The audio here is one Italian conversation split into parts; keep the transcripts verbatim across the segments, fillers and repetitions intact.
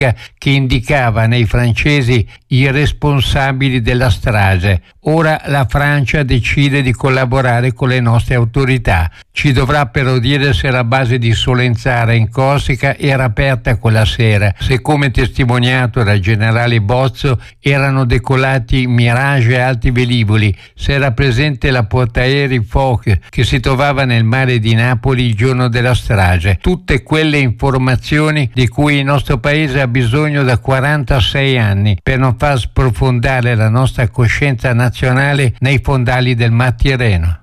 che indicava nei francesi i responsabili della strage. Ora la Francia decide di collaborare con le nostre autorità. Ci dovrà però dire se la base di Solenzara in Corsica era aperta quella sera, se come testimoniato dal generale Bozzo erano decolati Mirage e altri velivoli, se era presente la portaerei Foch che si trovava nel mare di Napoli il giorno della strage. Tutte quelle informazioni di cui il nostro paese ha bisogno da quarantasei anni per non far sprofondare la nostra coscienza nazionale nei fondali del Mar Tirreno.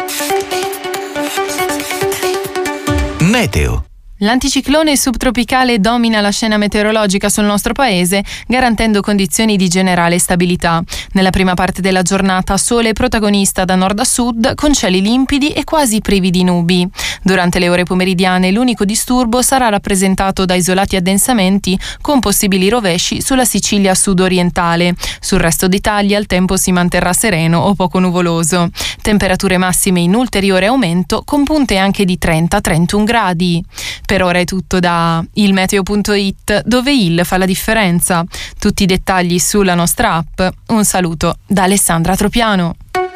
Meteo. L'anticiclone subtropicale domina la scena meteorologica sul nostro paese, garantendo condizioni di generale stabilità. Nella prima parte della giornata sole protagonista da nord a sud, con cieli limpidi e quasi privi di nubi. Durante le ore pomeridiane l'unico disturbo sarà rappresentato da isolati addensamenti con possibili rovesci sulla Sicilia sud-orientale. Sul resto d'Italia il tempo si manterrà sereno o poco nuvoloso. Temperature massime in ulteriore aumento, con punte anche di trenta trentuno gradi. Per ora è tutto da ilmeteo punto it, dove il fa la differenza. Tutti i dettagli sulla nostra app. Un saluto da Alessandra Tropiano.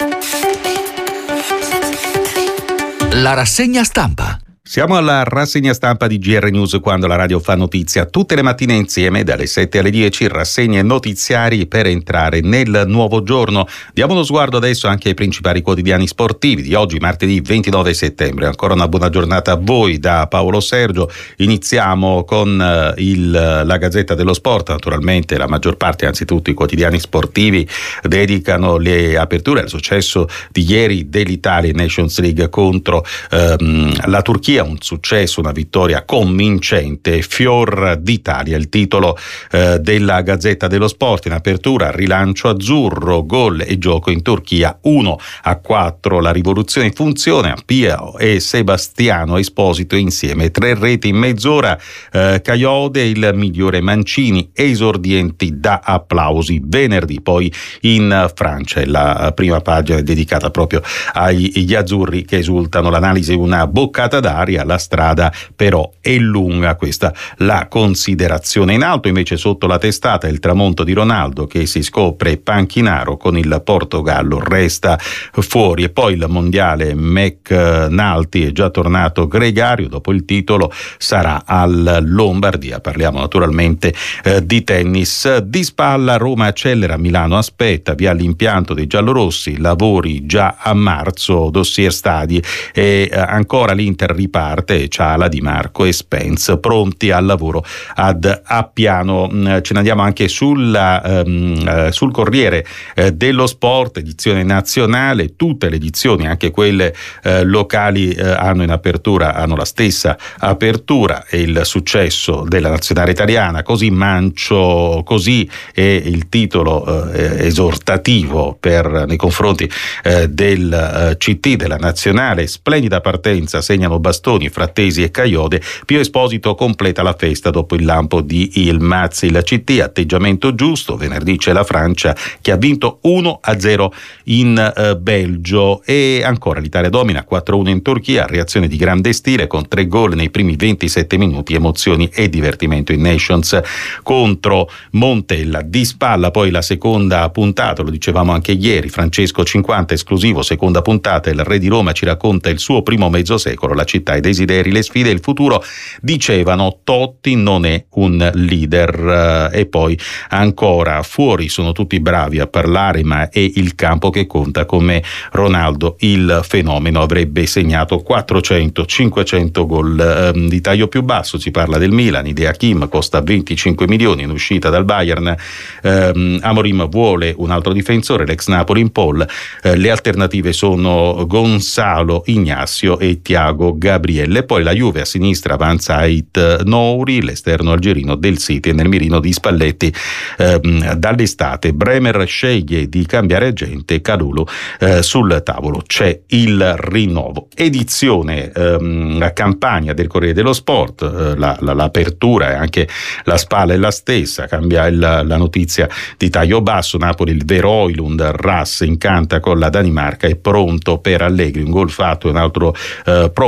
La rassegna stampa. Siamo alla rassegna stampa di G R News, quando la radio fa notizia tutte le mattine insieme dalle sette alle dieci, rassegne notiziari per entrare nel nuovo giorno. Diamo uno sguardo adesso anche ai principali quotidiani sportivi di oggi, martedì ventinove settembre. Ancora una buona giornata a voi da Paolo Sergio. Iniziamo con il, la Gazzetta dello Sport. Naturalmente la maggior parte, anzi tutti i quotidiani sportivi dedicano le aperture al successo di ieri dell'Italia in Nations League contro ehm, la Turchia. Un successo, una vittoria convincente, fior d'Italia, il titolo eh, della Gazzetta dello Sport. In apertura, rilancio azzurro, gol e gioco in Turchia, uno a quattro, la rivoluzione in funzione, Pio e Sebastiano Esposito insieme, tre reti in mezz'ora, eh, Caiode, il migliore Mancini, esordienti da applausi. Venerdì poi in Francia, la prima pagina è dedicata proprio agli azzurri che esultano, l'analisi una boccata d'aria. La strada però è lunga, questa la considerazione. In alto invece, sotto la testata, il tramonto di Ronaldo che si scopre panchinaro con il Portogallo, resta fuori. E poi il mondiale McNulty, è già tornato gregario dopo il titolo, sarà al Lombardia. Parliamo naturalmente eh, di tennis. Di spalla Roma accelera, Milano aspetta, via l'impianto dei giallorossi, lavori già a marzo, dossier stadi e eh, ancora l'Inter riparte, Ciala, Di Marco e Spence pronti al lavoro ad Appiano. Ce ne andiamo anche sulla, um, uh, sul Corriere uh, dello Sport, edizione nazionale. Tutte le edizioni, anche quelle uh, locali, uh, hanno in apertura, hanno la stessa apertura e il successo della nazionale italiana. Così Mancio, così è il titolo uh, esortativo per, nei confronti uh, del uh, C T della nazionale. Splendida partenza, segnano Bastoni, Frattesi e Caiode. Pio Esposito completa la festa dopo il lampo di Yilmaz. Il C T, atteggiamento giusto. Venerdì c'è la Francia che ha vinto uno a zero in uh, Belgio. E ancora l'Italia domina quattro a uno in Turchia, reazione di grande stile con tre gol nei primi ventisette minuti, emozioni e divertimento in Nations contro Montella. Di spalla poi la seconda puntata, lo dicevamo anche ieri, Francesco cinquanta esclusivo, seconda puntata, il re di Roma ci racconta il suo primo mezzo secolo, la città, i desideri, le sfide e il futuro. Dicevano Totti non è un leader. E poi ancora, fuori sono tutti bravi a parlare, ma è il campo che conta. Come Ronaldo, il fenomeno, avrebbe segnato quattrocento cinquecento gol. Di taglio più basso si parla del Milan, idea Kim, costa venticinque milioni in uscita dal Bayern. ehm, Amorim vuole un altro difensore, l'ex Napoli in Paul. Eh, le alternative sono Gonzalo Ignacio e Thiago Gabriele. Poi la Juve a sinistra avanza Ait Nouri, l'esterno algerino del City, e nel mirino di Spalletti ehm, dall'estate. Bremer sceglie di cambiare agente, Kalulu eh, sul tavolo c'è il rinnovo. Edizione ehm, la campagna del Corriere dello Sport, eh, la, la, l'apertura e anche la spalla è la stessa, cambia il, la notizia di taglio basso. Napoli, il vero Oilund, Ras incanta con la Danimarca, è pronto per Allegri, un gol fatto e un altro eh, propiziato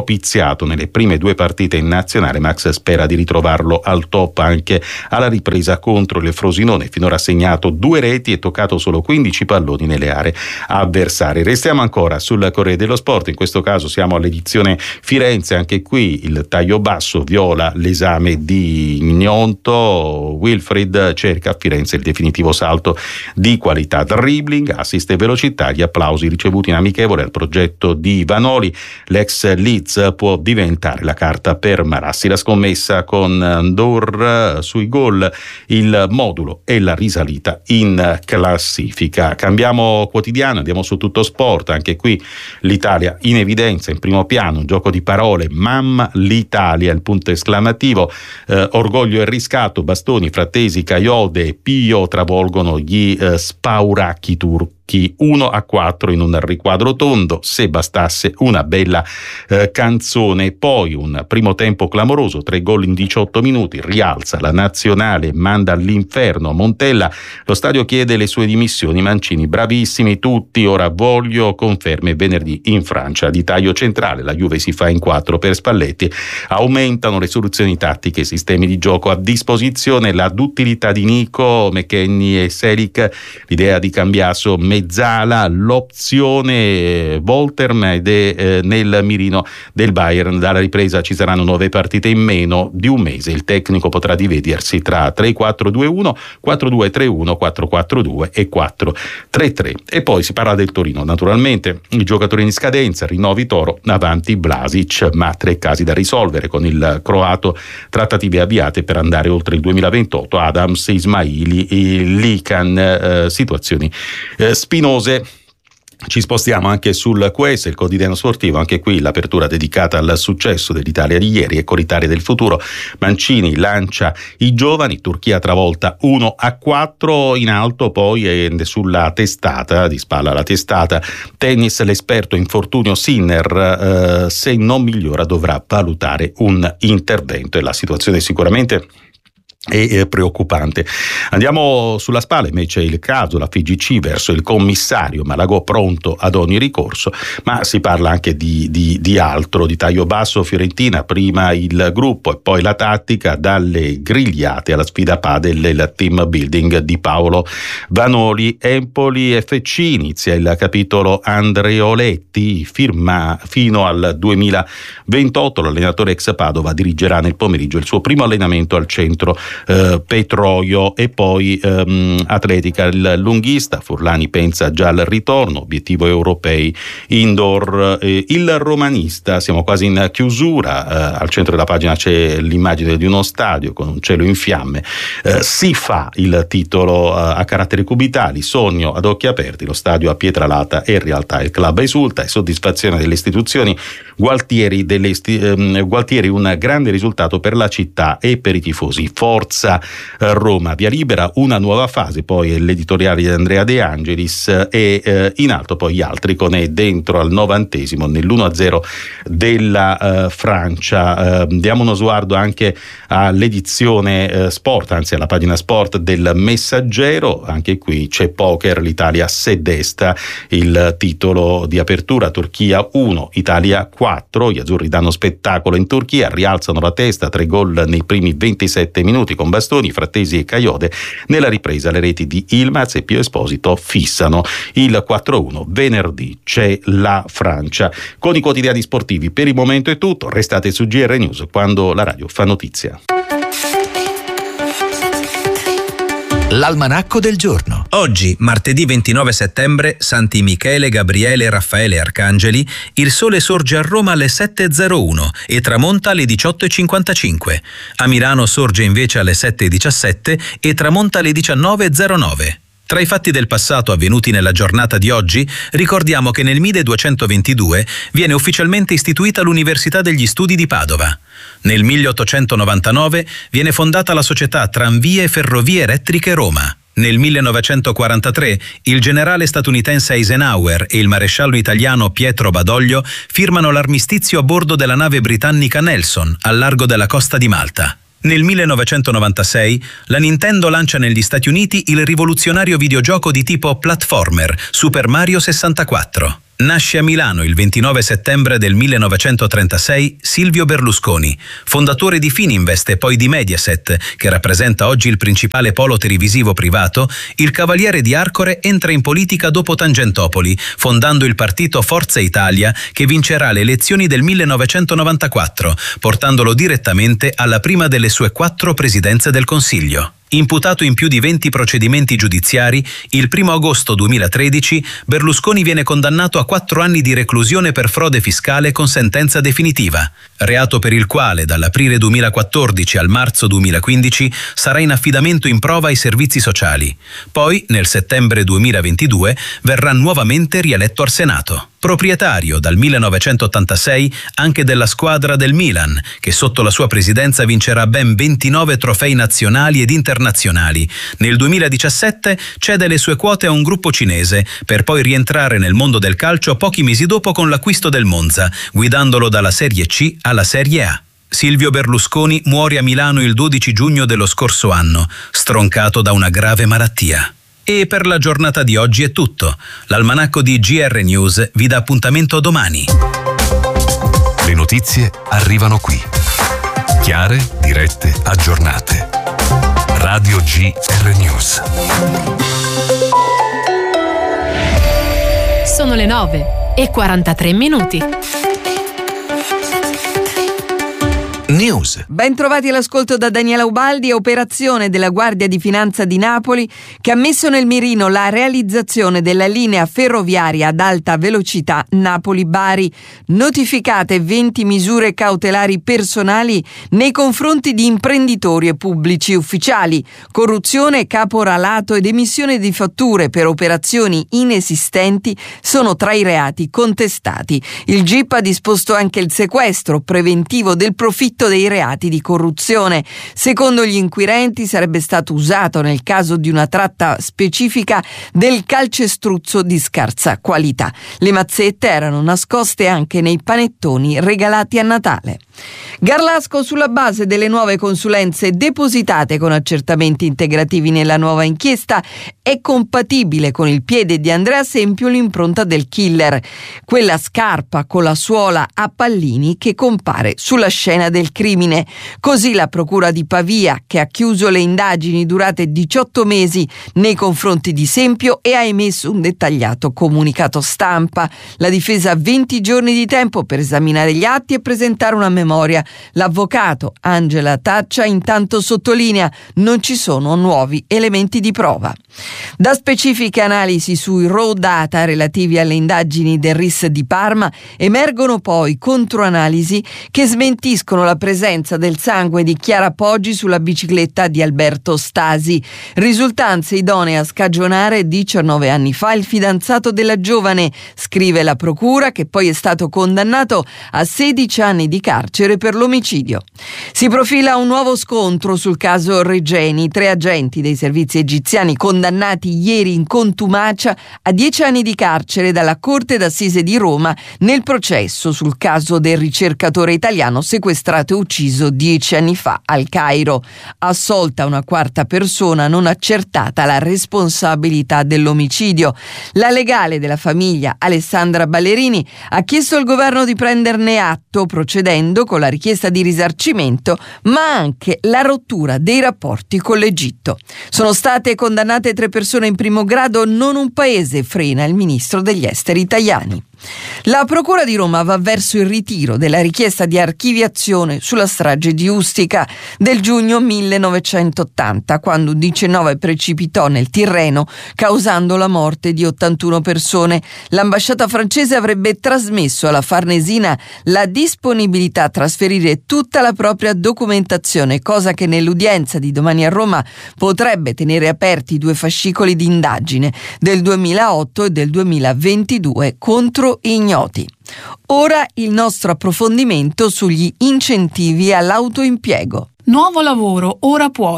fischiato nelle prime due partite in nazionale. Max spera di ritrovarlo al top anche alla ripresa contro il Frosinone. Finora ha segnato due reti e toccato solo quindici palloni nelle aree avversarie. Restiamo ancora sul Corriere dello Sport, in questo caso siamo all'edizione Firenze. Anche qui il taglio basso viola l'esame di Gnonto. Wilfried cerca a Firenze il definitivo salto di qualità, dribbling, assist e velocità, gli applausi ricevuti in amichevole al progetto di Vanoli. L'ex Leeds può diventare la carta per Marassi. La scommessa con Dor sui gol, il modulo e la risalita in classifica. Cambiamo quotidiano, andiamo su Tutto Sport. Anche qui l'Italia in evidenza, in primo piano, un gioco di parole, mamma l'Italia, il punto esclamativo, eh, orgoglio e riscatto, Bastoni, Frattesi, Caiode e Pio travolgono gli eh, spauracchi turchi uno a quattro in un riquadro tondo. Se bastasse una bella eh, canzone. Poi un primo tempo clamoroso, tre gol in diciotto minuti, rialza la nazionale, manda all'inferno Montella, lo stadio chiede le sue dimissioni. Mancini, bravissimi tutti, ora voglio conferme venerdì in Francia. Di taglio centrale, la Juve si fa in quattro per Spalletti, aumentano le soluzioni tattiche e sistemi di gioco a disposizione, la duttilità di Nico, McKennie e Selic, l'idea di Cambiaso, Mezzala, l'opzione Volterm ed è eh, nel mirino del Bayern. Dalla ripresa ci saranno nove partite in meno di un mese. Il tecnico potrà dividersi tra tre quattro due uno, quattro due tre uno, quattro quattro due e quattro tre tre. E poi si parla del Torino, naturalmente, i giocatori in scadenza, rinnovi Toro, avanti Vlasic, ma tre casi da risolvere con il croato, trattative avviate per andare oltre il duemilaventotto, Adams, Ismaili e Likan, eh, situazioni eh, spinose. Ci spostiamo anche sul Q S, il quotidiano sportivo. Anche qui l'apertura dedicata al successo dell'Italia di ieri. Ecco l'Italia del futuro. Mancini lancia i giovani, Turchia travolta uno a quattro. In alto poi e sulla testata, di spalla alla testata, tennis, l'esperto infortunio Sinner, eh, se non migliora dovrà valutare un intervento, e la situazione sicuramente è preoccupante. Andiamo sulla spalla invece il caso, la F I G C verso il commissario Malagò, pronto ad ogni ricorso, ma si parla anche di, di, di altro, di taglio basso. Fiorentina, prima il gruppo e poi la tattica, dalle grigliate alla sfida padel, il team building di Paolo Vanoli. Empoli F C, inizia il capitolo Andreoletti, firma fino al duemilaventotto, l'allenatore ex Padova dirigerà nel pomeriggio il suo primo allenamento al centro Uh, Petrolio. E poi um, atletica, il lunghista Furlani pensa già al ritorno, obiettivo europei indoor. Eh, il romanista, siamo quasi in chiusura, uh, al centro della pagina c'è l'immagine di uno stadio con un cielo in fiamme, uh, si fa il titolo uh, a caratteri cubitali, sogno ad occhi aperti, lo stadio a Pietralata e in realtà il club esulta, e soddisfazione delle istituzioni. Gualtieri, delle isti- um, Gualtieri, un grande risultato per la città e per i tifosi. Forza Roma, via libera una nuova fase. Poi l'editoriale di Andrea De Angelis e eh, in alto poi gli altri, con E dentro al novantesimo nell'uno a zero della eh, Francia. Eh, diamo uno sguardo anche all'edizione eh, sport, anzi alla pagina sport del Messaggero. Anche qui c'è poker, l'Italia se desta, il titolo di apertura. Turchia uno, Italia quattro, gli azzurri danno spettacolo in Turchia, rialzano la testa, tre gol nei primi ventisette minuti con Bastoni, Frattesi e Caiode. Nella ripresa le reti di Ilmaz e Pio Esposito fissano il quattro uno. Venerdì c'è la Francia. Con i quotidiani sportivi per il momento è tutto, restate su G R News quando la radio fa notizia. L'almanacco del giorno. Oggi, martedì ventinove settembre, Santi Michele, Gabriele, Raffaele e Arcangeli, il sole sorge a Roma alle sette e zero uno e tramonta alle diciotto e cinquantacinque. A Milano sorge invece alle sette e diciassette e tramonta alle diciannove e zero nove. Tra i fatti del passato avvenuti nella giornata di oggi, ricordiamo che nel milleduecentoventidue viene ufficialmente istituita l'Università degli Studi di Padova. Nel milleottocentonovantanove viene fondata la società Tranvie e Ferrovie Elettriche Roma. Nel millenovecentoquarantatré il generale statunitense Eisenhower e il maresciallo italiano Pietro Badoglio firmano l'armistizio a bordo della nave britannica Nelson, al largo della costa di Malta. Nel millenovecentonovantasei la Nintendo lancia negli Stati Uniti il rivoluzionario videogioco di tipo platformer Super Mario sessantaquattro. Nasce a Milano il ventinove settembre del millenovecentotrentasei Silvio Berlusconi, fondatore di Fininvest e poi di Mediaset, che rappresenta oggi il principale polo televisivo privato. Il cavaliere di Arcore entra in politica dopo Tangentopoli, fondando il partito Forza Italia, che vincerà le elezioni del millenovecentonovantaquattro, portandolo direttamente alla prima delle sue quattro presidenze del Consiglio. Imputato in più di venti procedimenti giudiziari, il primo agosto duemilatredici Berlusconi viene condannato a quattro anni di reclusione per frode fiscale con sentenza definitiva, reato per il quale dall'aprile duemilaquattordici al marzo duemilaquindici sarà in affidamento in prova ai servizi sociali. Poi, nel settembre duemilaventidue, verrà nuovamente rieletto al Senato. Proprietario dal millenovecentottantasei anche della squadra del Milan, che sotto la sua presidenza vincerà ben ventinove trofei nazionali ed internazionali. Nel duemiladiciassette cede le sue quote a un gruppo cinese, per poi rientrare nel mondo del calcio pochi mesi dopo con l'acquisto del Monza, guidandolo dalla Serie C alla Serie A. Silvio Berlusconi muore a Milano il dodici giugno dello scorso anno, stroncato da una grave malattia. E per la giornata di oggi è tutto. L'almanacco di G R News vi dà appuntamento domani. Le notizie arrivano qui. Chiare, dirette, aggiornate. Radio G R News. Sono le nove e quarantatré minuti. News. Ben trovati all'ascolto da Daniela Ubaldi. Operazione della Guardia di Finanza di Napoli che ha messo nel mirino la realizzazione della linea ferroviaria ad alta velocità Napoli-Bari. Notificate venti misure cautelari personali nei confronti di imprenditori e pubblici ufficiali. Corruzione, caporalato ed emissione di fatture per operazioni inesistenti sono tra i reati contestati. Il G I P ha disposto anche il sequestro preventivo del profitto dei reati di corruzione. Secondo gli inquirenti sarebbe stato usato nel caso di una tratta specifica del calcestruzzo di scarsa qualità. Le mazzette erano nascoste anche nei panettoni regalati a Natale. Garlasco sulla base delle nuove consulenze depositate con accertamenti integrativi nella nuova inchiesta è compatibile con il piede di Andrea Sempio l'impronta del killer, quella scarpa con la suola a pallini che compare sulla scena del crimine. Così la procura di Pavia, che ha chiuso le indagini durate diciotto mesi nei confronti di Sempio e ha emesso un dettagliato comunicato stampa. La difesa ha venti giorni di tempo per esaminare gli atti e presentare una memoria. L'avvocato Angela Taccia intanto sottolinea: non ci sono nuovi elementi di prova. Da specifiche analisi sui raw data relativi alle indagini del R I S di Parma emergono poi controanalisi che smentiscono la presenza del sangue di Chiara Poggi sulla bicicletta di Alberto Stasi, risultanze idonee a scagionare diciannove anni fa il fidanzato della giovane, scrive la procura, che poi è stato condannato a sedici anni di carcere per l'omicidio. Si profila un nuovo scontro sul caso Regeni, tre agenti dei servizi egiziani condannati ieri in contumacia a dieci anni di carcere dalla Corte d'Assise di Roma nel processo sul caso del ricercatore italiano sequestrato e ucciso dieci anni fa al Cairo. Assolta una quarta persona non accertata la responsabilità dell'omicidio. La legale della famiglia, Alessandra Ballerini, ha chiesto al governo di prenderne atto procedendo con la richiesta di risarcimento, ma anche la rottura dei rapporti con l'Egitto. Sono state condannate tre persone in primo grado, non un paese, frena il ministro degli esteri italiani. La Procura di Roma va verso il ritiro della richiesta di archiviazione sulla strage di Ustica del giugno millenovecentottanta, quando un diciannove precipitò nel Tirreno, causando la morte di ottantuno persone. L'ambasciata francese avrebbe trasmesso alla Farnesina la disponibilità a trasferire tutta la propria documentazione, cosa che nell'udienza di domani a Roma potrebbe tenere aperti due fascicoli di indagine del duemilaotto e del duemilaventidue contro ignoti. Ora il nostro approfondimento sugli incentivi all'autoimpiego. Nuovo lavoro, ora puoi.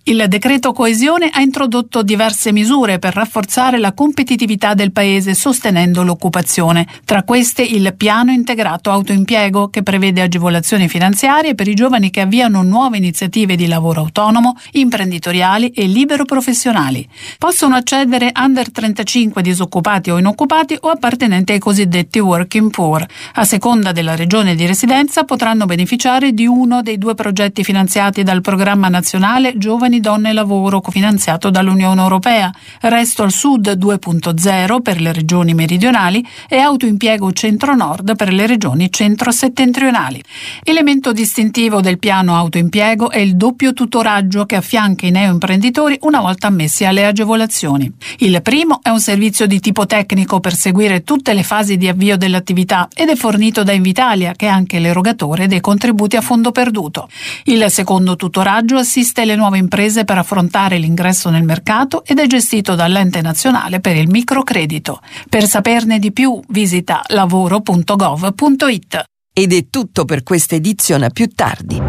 Il decreto coesione ha introdotto diverse misure per rafforzare la competitività del paese sostenendo l'occupazione. Tra queste il piano integrato autoimpiego, che prevede agevolazioni finanziarie per i giovani che avviano nuove iniziative di lavoro autonomo, imprenditoriali e libero professionali. Possono accedere under trentacinque disoccupati o inoccupati o appartenenti ai cosiddetti working poor. A seconda della regione di residenza potranno beneficiare di uno dei due progetti finanziati dal Programma Nazionale Giovani, Donne e Lavoro, cofinanziato dall'Unione Europea, Resto al Sud due punto zero per le regioni meridionali e Autoimpiego Centro-Nord per le regioni centro-settentrionali. Elemento distintivo del piano Autoimpiego è il doppio tutoraggio che affianca i neoimprenditori una volta ammessi alle agevolazioni. Il primo è un servizio di tipo tecnico per seguire tutte le fasi di avvio dell'attività ed è fornito da Invitalia, che è anche l'erogatore dei contributi a fondo perduto. Il secondo tutoraggio assiste le nuove imprese per affrontare l'ingresso nel mercato ed è gestito dall'Ente Nazionale per il Microcredito. Per saperne di più visita lavoro punto gov punto it. Ed è tutto per questa edizione, a più tardi.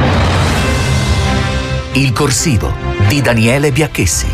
Il corsivo di Daniele Biacchessi.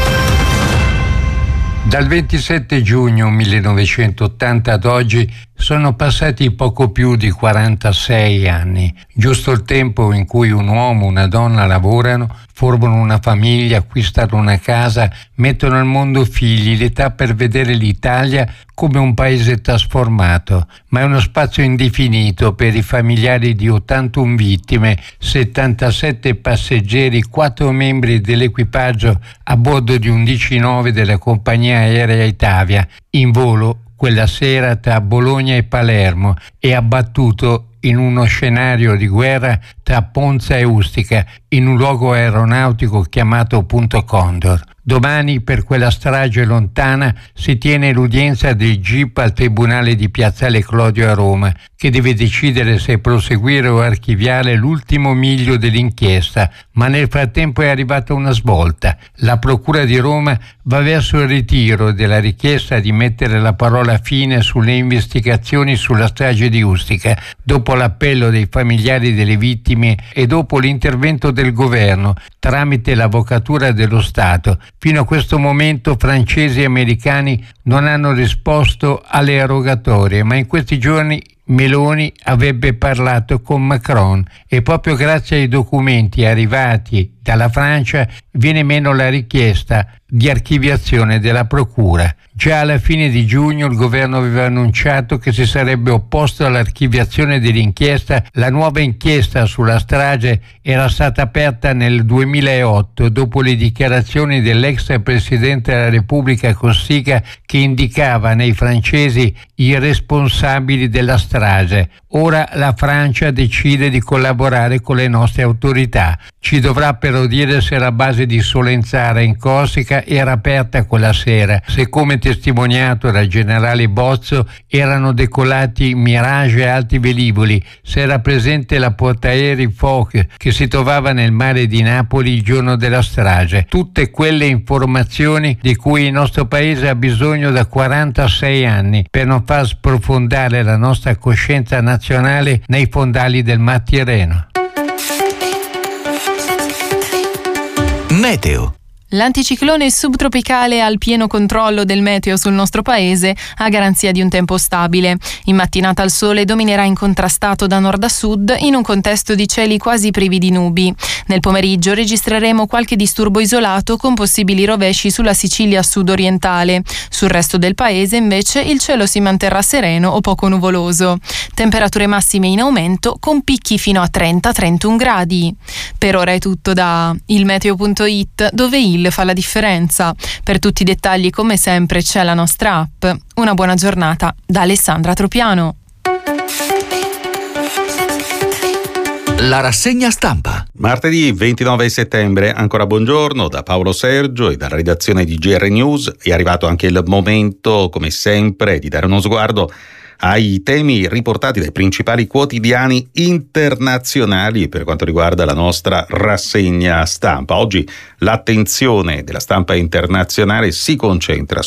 Dal ventisette giugno millenovecentottanta ad oggi sono passati poco più di quarantasei anni, giusto il tempo in cui un uomo e una donna lavorano, formano una famiglia, acquistano una casa, mettono al mondo figli, l'età per vedere l'Italia come un paese trasformato, ma è uno spazio indefinito per i familiari di ottantuno vittime, settantasette passeggeri, quattro membri dell'equipaggio a bordo di un D C nove della compagnia aerea Itavia, in volo quella sera tra Bologna e Palermo e abbattuto in uno scenario di guerra tra Ponza e Ustica, in un luogo aeronautico chiamato Punto Condor. Domani, per quella strage lontana, si tiene l'udienza del G I P al Tribunale di Piazzale Clodio a Roma, che deve decidere se proseguire o archiviare l'ultimo miglio dell'inchiesta, ma nel frattempo è arrivata una svolta. La Procura di Roma va verso il ritiro della richiesta di mettere la parola fine sulle investigazioni sulla strage di Ustica, dopo l'appello dei familiari delle vittime e dopo l'intervento del governo tramite l'Avvocatura dello Stato. Fino a questo momento francesi e americani non hanno risposto alle rogatorie, ma in questi giorni Meloni avrebbe parlato con Macron e proprio grazie ai documenti arrivati dalla Francia viene meno la richiesta di archiviazione della procura. Già alla fine di giugno il governo aveva annunciato che si sarebbe opposto all'archiviazione dell'inchiesta. La nuova inchiesta sulla strage era stata aperta nel duemilaotto dopo le dichiarazioni dell'ex presidente della Repubblica Cossiga, che indicava nei francesi i responsabili della strage. Ora la Francia decide di collaborare con le nostre autorità. Ci dovrà però dire se la base di Solenzara in Corsica era aperta quella sera, se come testimoniato dal generale Bozzo erano decollati Mirage e altri velivoli, se era presente la portaerei Foch che si trovava nel mare di Napoli il giorno della strage. Tutte quelle informazioni di cui il nostro paese ha bisogno da quarantasei anni per non far sprofondare la nostra coscienza nazionale nei fondali del Mar Tirreno. Meteo. L'anticiclone subtropicale ha il pieno controllo del meteo sul nostro paese, a garanzia di un tempo stabile. In mattinata il sole dominerà incontrastato da nord a sud in un contesto di cieli quasi privi di nubi. Nel pomeriggio registreremo qualche disturbo isolato con possibili rovesci sulla Sicilia sud-orientale. Sul resto del paese invece il cielo si manterrà sereno o poco nuvoloso. Temperature massime in aumento con picchi fino a trenta trentuno gradi. Per ora è tutto da il meteo punto it, dove il fa la differenza. Per tutti i dettagli, come sempre, c'è la nostra app. Una buona giornata da Alessandra Tropiano. La rassegna stampa. Martedì ventinove settembre, ancora buongiorno da Paolo Sergio e dalla redazione di G R News. È arrivato anche il momento, come sempre, di dare uno sguardo ai temi riportati dai principali quotidiani internazionali per quanto riguarda la nostra rassegna stampa. Oggi l'attenzione della stampa internazionale si concentra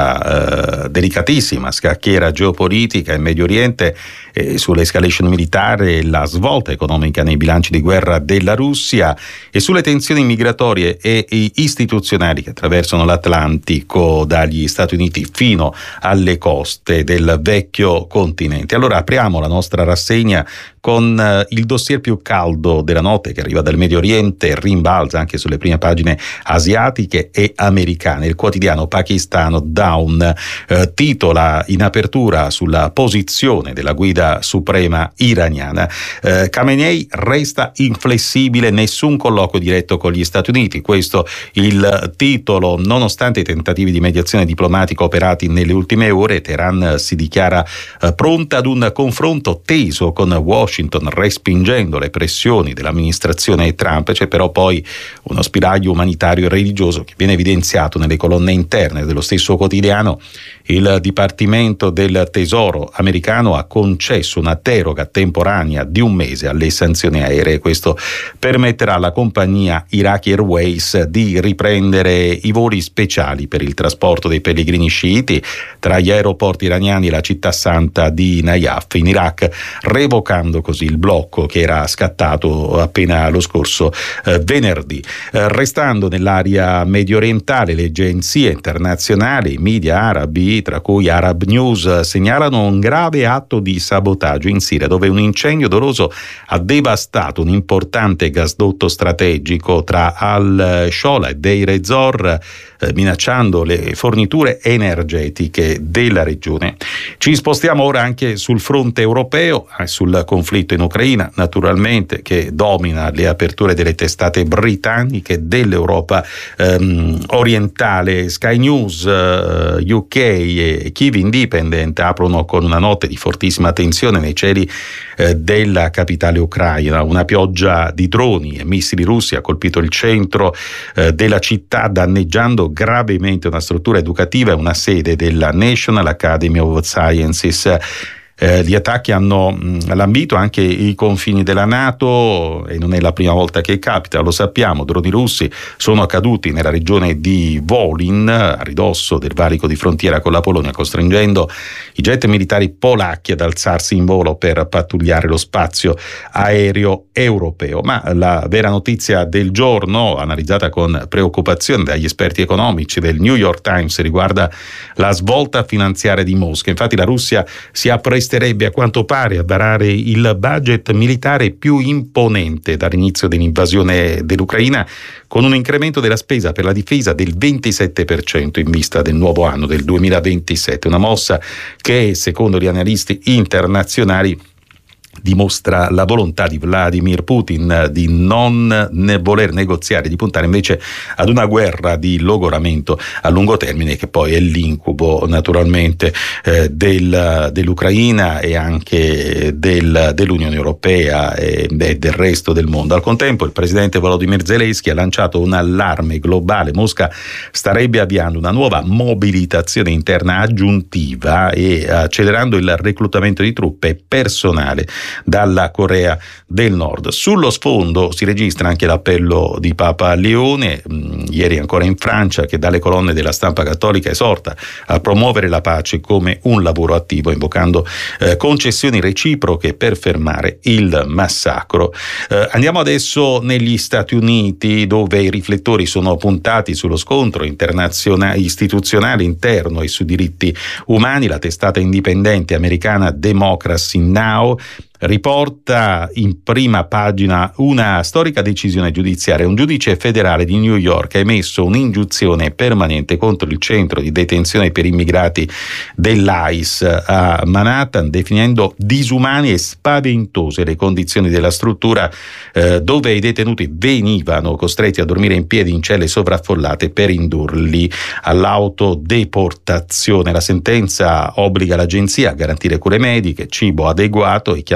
sulla eh, delicatissima scacchiera geopolitica in Medio Oriente, eh, sull'escalation militare e la svolta economica nei bilanci di guerra della Russia e sulle tensioni migratorie e istituzionali che attraversano l'Atlantico dagli Stati Uniti fino alle coste del vecchio continente. Allora apriamo la nostra rassegna con eh, il dossier più caldo della notte che arriva dal Medio Oriente e rimbalza anche sulle prime pagine asiatiche e americane. Il quotidiano pakistano Dawn eh, titola in apertura sulla posizione della guida suprema iraniana. Eh, Khamenei resta inflessibile, nessun colloquio diretto con gli Stati Uniti. Questo il titolo, nonostante i tentativi di mediazione diplomatica operati nelle ultime ore. Teheran si dichiara eh, pronta ad un confronto teso con Washington, respingendo le pressioni dell'amministrazione Trump. C'è però poi uno spiraglio umanitario e religioso che viene evidenziato nelle colonne interne dello stesso quotidiano. Il Dipartimento del Tesoro americano ha concesso una deroga temporanea di un mese alle sanzioni aeree. Questo permetterà alla compagnia Iraqi Airways di riprendere i voli speciali per il trasporto dei pellegrini sciiti tra gli aeroporti iraniani e la città santa di Najaf in Iraq, revocando così il blocco che era scattato appena lo scorso eh, venerdì. Eh, restando nell'area medio orientale, le agenzie internazionali, i media arabi, tra cui Arab News, segnalano un grave atto di sabotaggio in Siria, dove un incendio doloso ha devastato un importante gasdotto strategico tra Al-Shola e Deir ez-Zor, eh, minacciando le forniture energetiche della regione. Ci spostiamo ora anche sul fronte europeo, eh, sul conflitto in Ucraina, naturalmente, che domina le aperture delle testate britanniche dell'Europa ehm, orientale. Sky News eh, U K e Kiev Independent aprono con una notte di fortissima tensione nei cieli eh, della capitale ucraina. Una pioggia di droni e missili russi ha colpito il centro eh, della città, danneggiando gravemente una struttura educativa e una sede della National Academy of Sciences. Eh, gli attacchi hanno mh, lambito anche i confini della NATO e non è la prima volta che capita, lo sappiamo. Droni russi sono caduti nella regione di Wolin, a ridosso del valico di frontiera con la Polonia, costringendo i jet militari polacchi ad alzarsi in volo per pattugliare lo spazio aereo europeo. Ma la vera notizia del giorno, analizzata con preoccupazione dagli esperti economici del New York Times, riguarda la svolta finanziaria di Mosca. Infatti la Russia si appresta a quanto pare a varare il budget militare più imponente dall'inizio dell'invasione dell'Ucraina, con un incremento della spesa per la difesa del ventisette per cento in vista del nuovo anno del duemilaventisette, una mossa che, secondo gli analisti internazionali, dimostra la volontà di Vladimir Putin di non ne voler negoziare, di puntare invece ad una guerra di logoramento a lungo termine, che poi è l'incubo naturalmente eh, del, dell'Ucraina e anche del, dell'Unione Europea e, e del resto del mondo. Al contempo il presidente Volodymyr Zelensky ha lanciato un allarme globale. Mosca starebbe avviando una nuova mobilitazione interna aggiuntiva e accelerando il reclutamento di truppe e personale dalla Corea del Nord. Sullo sfondo si registra anche l'appello di Papa Leone, mh, ieri ancora in Francia, che dalle colonne della stampa cattolica esorta a promuovere la pace come un lavoro attivo, invocando eh, concessioni reciproche per fermare il massacro. Eh, andiamo adesso negli Stati Uniti, dove i riflettori sono puntati sullo scontro internazionale istituzionale interno e sui diritti umani. La testata indipendente americana Democracy Now! Riporta in prima pagina una storica decisione giudiziaria. Un giudice federale di New York ha emesso un'ingiunzione permanente contro il centro di detenzione per immigrati dell'I C E a Manhattan, definendo disumane e spaventose le condizioni della struttura eh, dove i detenuti venivano costretti a dormire in piedi in celle sovraffollate per indurli all'autodeportazione. La sentenza obbliga l'agenzia a garantire cure mediche, cibo adeguato e chiamare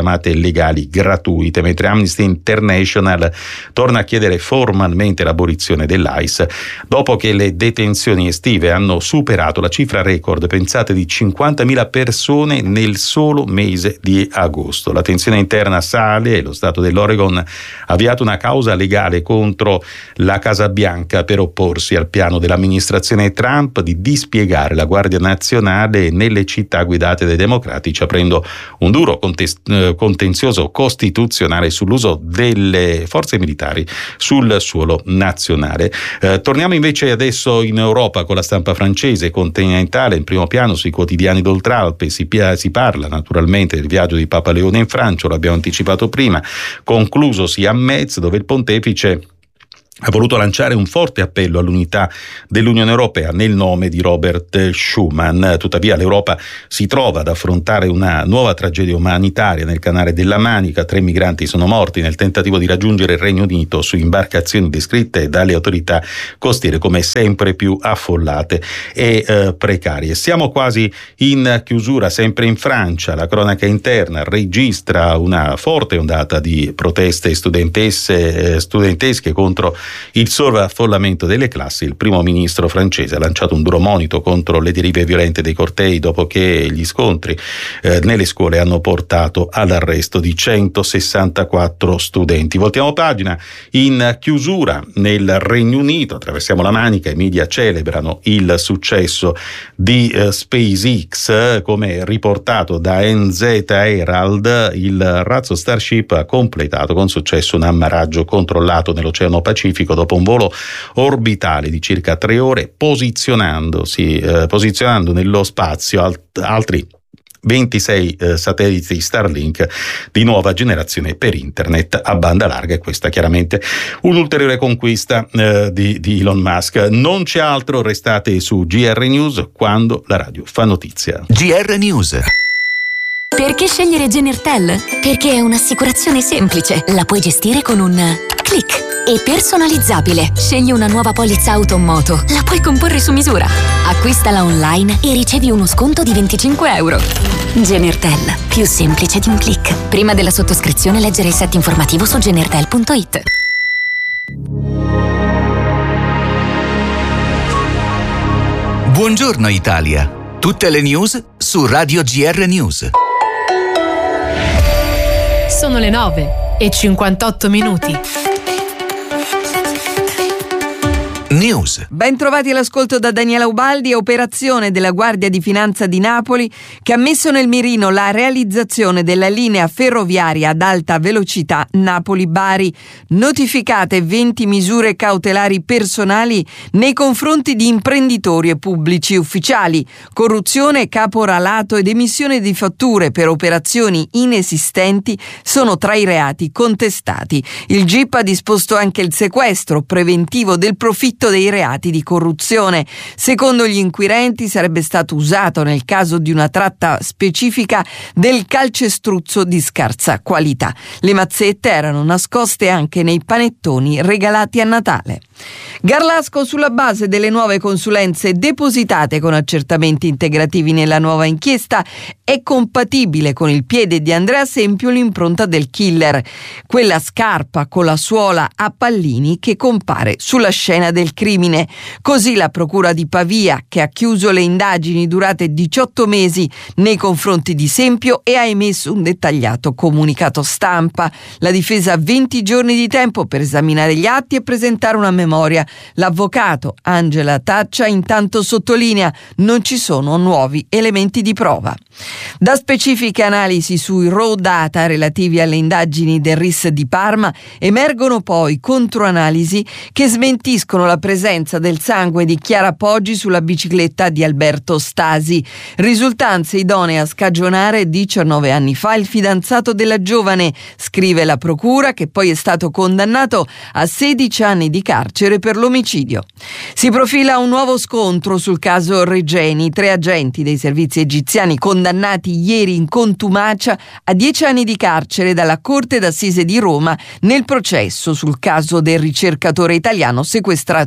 chiamate legali gratuite, mentre Amnesty International torna a chiedere formalmente l'abolizione dell'A I S dopo che le detenzioni estive hanno superato la cifra record, pensate, di cinquantamila persone nel solo mese di agosto. La tensione interna sale e lo Stato dell'Oregon ha avviato una causa legale contro la Casa Bianca per opporsi al piano dell'amministrazione Trump di dispiegare la Guardia Nazionale nelle città guidate dai democratici, aprendo un duro contest- contenzioso costituzionale sull'uso delle forze militari sul suolo nazionale. Eh, torniamo invece adesso in Europa con la stampa francese continentale. In primo piano sui quotidiani d'Oltralpe si, si parla naturalmente del viaggio di Papa Leone in Francia, lo abbiamo anticipato prima, conclusosi a Metz, dove il pontefice ha voluto lanciare un forte appello all'unità dell'Unione Europea nel nome di Robert Schuman. Tuttavia l'Europa si trova ad affrontare una nuova tragedia umanitaria nel canale della Manica. Tre migranti sono morti nel tentativo di raggiungere il Regno Unito su imbarcazioni descritte dalle autorità costiere come sempre più affollate e eh, precarie. Siamo quasi in chiusura, sempre in Francia. La cronaca interna registra una forte ondata di proteste studentesse, eh, studentesche contro il sovraffollamento delle classi. Il primo ministro francese ha lanciato un duro monito contro le derive violente dei cortei dopo che gli scontri eh, nelle scuole hanno portato all'arresto di centosessantaquattro studenti. Voltiamo pagina. In chiusura nel Regno Unito, attraversiamo la Manica, i media celebrano il successo di eh, SpaceX. Come riportato da N Z Herald, il razzo Starship ha completato con successo un ammaraggio controllato nell'Oceano Pacifico dopo un volo orbitale di circa tre ore, posizionandosi eh, posizionando nello spazio alt- altri ventisei eh, satelliti Starlink di nuova generazione per internet a banda larga, e questa chiaramente un'ulteriore conquista eh, di, di Elon Musk. Non c'è altro, restate su G R News quando la radio fa notizia. G R News. Perché scegliere Genertel? Perché è un'assicurazione semplice, la puoi gestire con un click. E personalizzabile. Scegli una nuova polizza auto o moto, la puoi comporre su misura. Acquistala online e ricevi uno sconto di venticinque euro. Genertel, più semplice di un click. Prima della sottoscrizione leggere il set informativo su genertel punto it. Buongiorno Italia. Tutte le news su Radio G R News. Sono le nove e cinquantotto minuti. News. Ben trovati all'ascolto da Daniela Ubaldi. Operazione della Guardia di Finanza di Napoli che ha messo nel mirino la realizzazione della linea ferroviaria ad alta velocità Napoli-Bari. Notificate venti misure cautelari personali nei confronti di imprenditori e pubblici ufficiali, corruzione, caporalato ed emissione di fatture per operazioni inesistenti sono tra i reati contestati. Il G I P ha disposto anche il sequestro preventivo del profitto dei reati di corruzione. Secondo gli inquirenti sarebbe stato usato nel caso di una tratta specifica del calcestruzzo di scarsa qualità. Le mazzette erano nascoste anche nei panettoni regalati a Natale. Garlasco sulla base delle nuove consulenze depositate con accertamenti integrativi nella nuova inchiesta è compatibile con il piede di Andrea Sempio l'impronta del killer, quella scarpa con la suola a pallini che compare sulla scena del crimine. Così la procura di Pavia, che ha chiuso le indagini durate diciotto mesi nei confronti di Sempio e ha emesso un dettagliato comunicato stampa. La difesa ha venti giorni di tempo per esaminare gli atti e presentare una memoria. L'avvocato Angela Taccia intanto sottolinea: non ci sono nuovi elementi di prova. Da specifiche analisi sui raw data relativi alle indagini del R I S di Parma emergono poi controanalisi che smentiscono la presenza del sangue di Chiara Poggi sulla bicicletta di Alberto Stasi, risultanze idonee a scagionare diciannove anni fa il fidanzato della giovane, scrive la procura, che poi è stato condannato a sedici anni di carcere per l'omicidio. Si profila un nuovo scontro sul caso Regeni, tre agenti dei servizi egiziani condannati ieri in contumacia a dieci anni di carcere dalla Corte d'Assise di Roma nel processo sul caso del ricercatore italiano sequestrato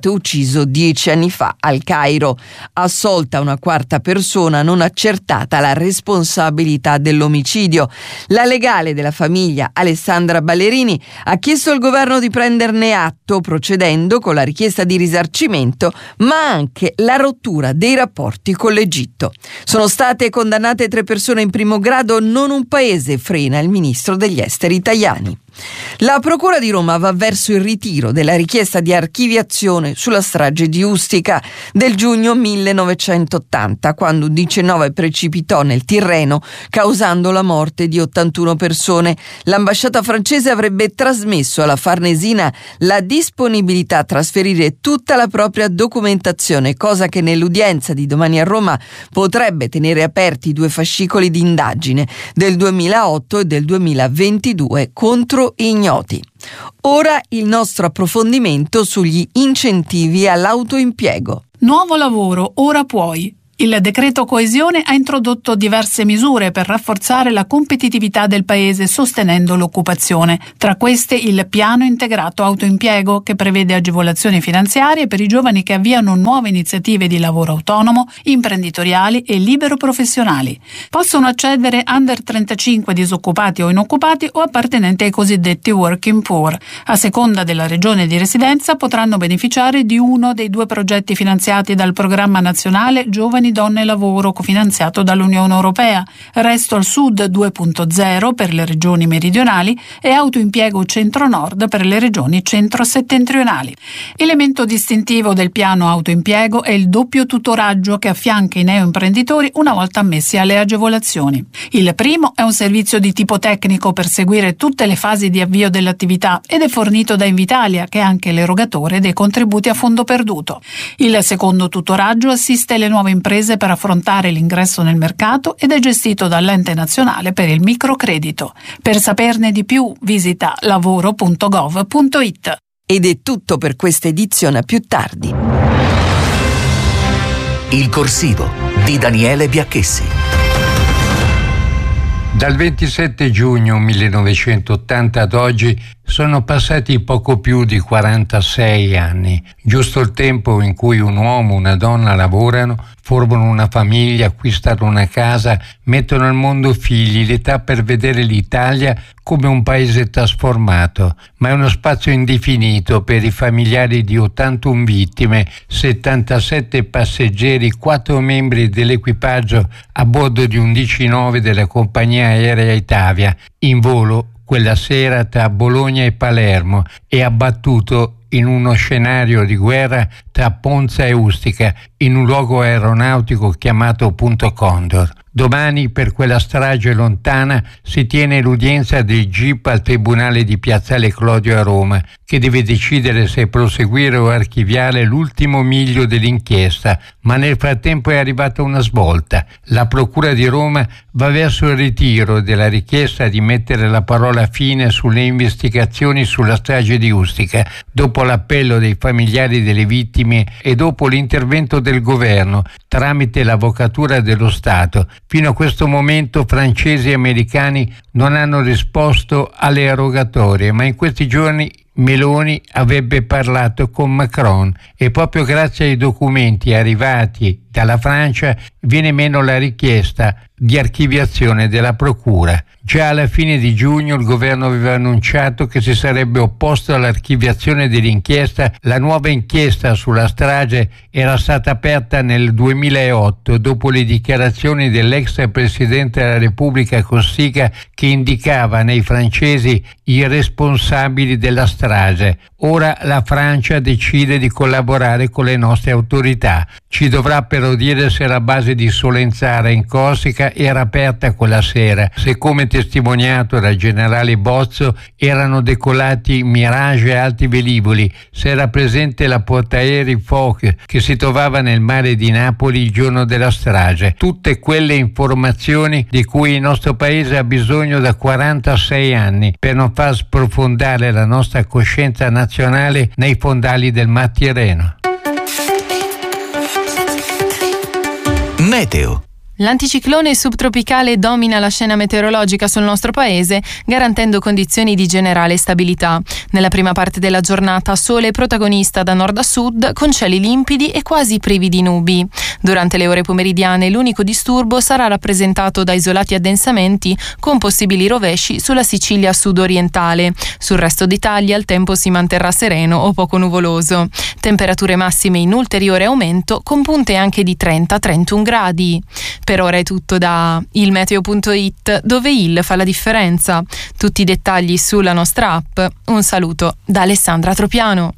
stato ucciso dieci anni fa al Cairo. Assolta una quarta persona, non accertata la responsabilità dell'omicidio. La legale della famiglia, Alessandra Ballerini, ha chiesto al governo di prenderne atto, procedendo con la richiesta di risarcimento, ma anche la rottura dei rapporti con l'Egitto. Sono state condannate tre persone in primo grado, non un paese, frena il ministro degli esteri Tajani. La Procura di Roma va verso il ritiro della richiesta di archiviazione sulla strage di Ustica del giugno millenovecentottanta, quando un diciannove precipitò nel Tirreno, causando la morte di ottantuno persone. L'ambasciata francese avrebbe trasmesso alla Farnesina la disponibilità a trasferire tutta la propria documentazione, cosa che nell'udienza di domani a Roma potrebbe tenere aperti due fascicoli di indagine del duemilaotto e del duemilaventidue contro ignoti. Ora il nostro approfondimento sugli incentivi all'autoimpiego. Nuovo lavoro, ora puoi. Il decreto coesione ha introdotto diverse misure per rafforzare la competitività del paese sostenendo l'occupazione. Tra queste il piano integrato autoimpiego, che prevede agevolazioni finanziarie per i giovani che avviano nuove iniziative di lavoro autonomo, imprenditoriali e libero professionali. Possono accedere under trentacinque disoccupati o inoccupati o appartenenti ai cosiddetti working poor. A seconda della regione di residenza potranno beneficiare di uno dei due progetti finanziati dal Programma Nazionale Giovani Donne e Lavoro, cofinanziato dall'Unione Europea, Resto al Sud due punto zero per le regioni meridionali e Autoimpiego Centro-Nord per le regioni centro-settentrionali. Elemento distintivo del piano autoimpiego è il doppio tutoraggio che affianca i neoimprenditori una volta ammessi alle agevolazioni. Il primo è un servizio di tipo tecnico per seguire tutte le fasi di avvio dell'attività ed è fornito da Invitalia, che è anche l'erogatore dei contributi a fondo perduto. Il secondo tutoraggio assiste le nuove imprese per affrontare l'ingresso nel mercato ed è gestito dall'Ente Nazionale per il Microcredito. Per saperne di più visita lavoro punto gov punto it. Ed è tutto per questa edizione, a più tardi. Il corsivo di Daniele Biacchessi. Dal ventisette giugno millenovecentottanta ad oggi sono passati poco più di quarantasei anni, giusto il tempo in cui un uomo e una donna lavorano, formano una famiglia, acquistano una casa, mettono al mondo figli, l'età per vedere l'Italia come un paese trasformato, ma è uno spazio indefinito per i familiari di ottantuno vittime, settantasette passeggeri, quattro membri dell'equipaggio a bordo di un D C nove della compagnia aerea Itavia, in volo quella sera tra Bologna e Palermo e abbattuto in uno scenario di guerra tra Ponza e Ustica, in un luogo aeronautico chiamato Punto Condor. Domani, per quella strage lontana, si tiene l'udienza del G I P al Tribunale di Piazzale Clodio a Roma, che deve decidere se proseguire o archiviare l'ultimo miglio dell'inchiesta, ma nel frattempo è arrivata una svolta. La Procura di Roma va verso il ritiro della richiesta di mettere la parola fine sulle investigazioni sulla strage di Ustica, dopo l'appello dei familiari delle vittime e dopo l'intervento del governo tramite l'Avvocatura dello Stato. Fino a questo momento francesi e americani non hanno risposto alle rogatorie, ma in questi giorni Meloni avrebbe parlato con Macron e proprio grazie ai documenti arrivati dalla Francia viene meno la richiesta di archiviazione della Procura. Già alla fine di giugno il governo aveva annunciato che si sarebbe opposto all'archiviazione dell'inchiesta. La nuova inchiesta sulla strage era stata aperta nel duemilaotto dopo le dichiarazioni dell'ex presidente della Repubblica Cossiga, che indicava nei francesi i responsabili della strage. Ora la Francia decide di collaborare con le nostre autorità. Ci dovrà però dire se la base di Solenzara in Corsica era aperta quella sera, se come testimoniato dal generale Bozzo erano decollati Mirage e altri velivoli, se era presente la portaerei Foch che si trovava nel mare di Napoli il giorno della strage. Tutte quelle informazioni di cui il nostro paese ha bisogno da quarantasei anni per non far sprofondare la nostra coscienza nazionale nei fondali del Mar Tirreno. Meteo. L'anticiclone subtropicale domina la scena meteorologica sul nostro paese, garantendo condizioni di generale stabilità. Nella prima parte della giornata, sole protagonista da nord a sud, con cieli limpidi e quasi privi di nubi. Durante le ore pomeridiane, l'unico disturbo sarà rappresentato da isolati addensamenti, con possibili rovesci sulla Sicilia sud-orientale. Sul resto d'Italia il tempo si manterrà sereno o poco nuvoloso. Temperature massime in ulteriore aumento, con punte anche di trenta trentuno gradi. Per ora è tutto da ilmeteo punto it, dove il fa la differenza. Tutti i dettagli sulla nostra app. Un saluto da Alessandra Tropiano.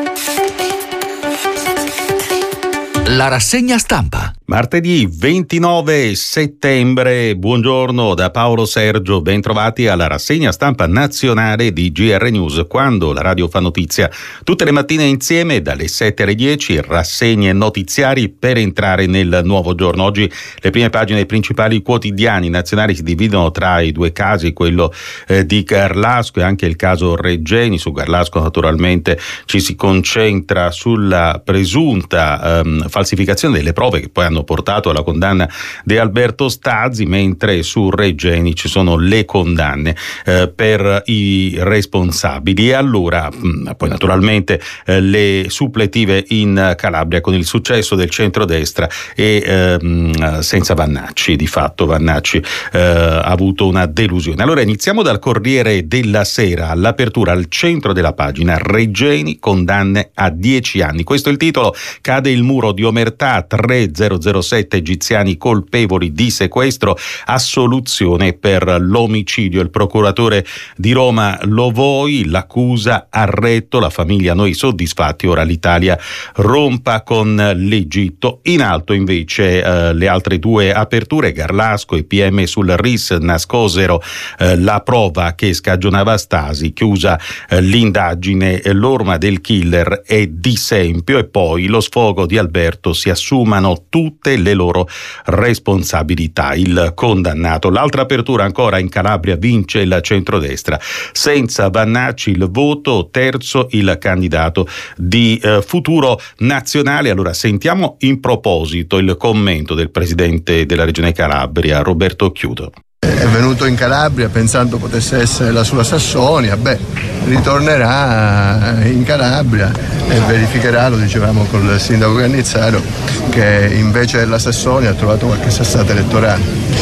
La rassegna stampa. Martedì ventinove settembre, buongiorno da Paolo Sergio, ben trovati alla rassegna stampa nazionale di G R News, quando la radio fa notizia tutte le mattine insieme dalle sette alle dieci, rassegne notiziari per entrare nel nuovo giorno. Oggi le prime pagine dei principali quotidiani nazionali si dividono tra i due casi, quello eh, di Garlasco e anche il caso Regeni. Su Garlasco naturalmente ci si concentra sulla presunta ehm, falsificazione delle prove che poi hanno portato alla condanna di Alberto Stazzi, mentre su Regeni ci sono le condanne eh, per i responsabili. E allora mh, poi naturalmente eh, le suppletive in Calabria con il successo del centrodestra e ehm, senza Vannacci. Di fatto Vannacci eh, ha avuto una delusione. Allora iniziamo dal Corriere della Sera, all'apertura al centro della pagina: Regeni condanne a dieci anni. Questo è il titolo. Cade il muro di omertà, tre zero zero sette egiziani colpevoli di sequestro, assoluzione per l'omicidio. Il procuratore di Roma Lovoi, l'accusa ha retto, la famiglia noi soddisfatti, ora l'Italia rompa con l'Egitto. In alto invece eh, le altre due aperture: Garlasco e P M sul R I S nascosero eh, la prova che scagionava Stasi, chiusa eh, l'indagine, l'orma del killer è di Sempio, e poi lo sfogo di Alberto, si assumano tutte le loro responsabilità. Il condannato. L'altra apertura ancora in Calabria: vince il centrodestra, senza Vannacci il voto, terzo il candidato di eh, Futuro Nazionale. Allora sentiamo in proposito il commento del presidente della Regione Calabria, Roberto Chiuto. È venuto in Calabria pensando potesse essere la sua Sassonia, beh, ritornerà in Calabria e verificherà, lo dicevamo col sindaco Cannizzaro, che invece della Sassonia ha trovato qualche sassata elettorale.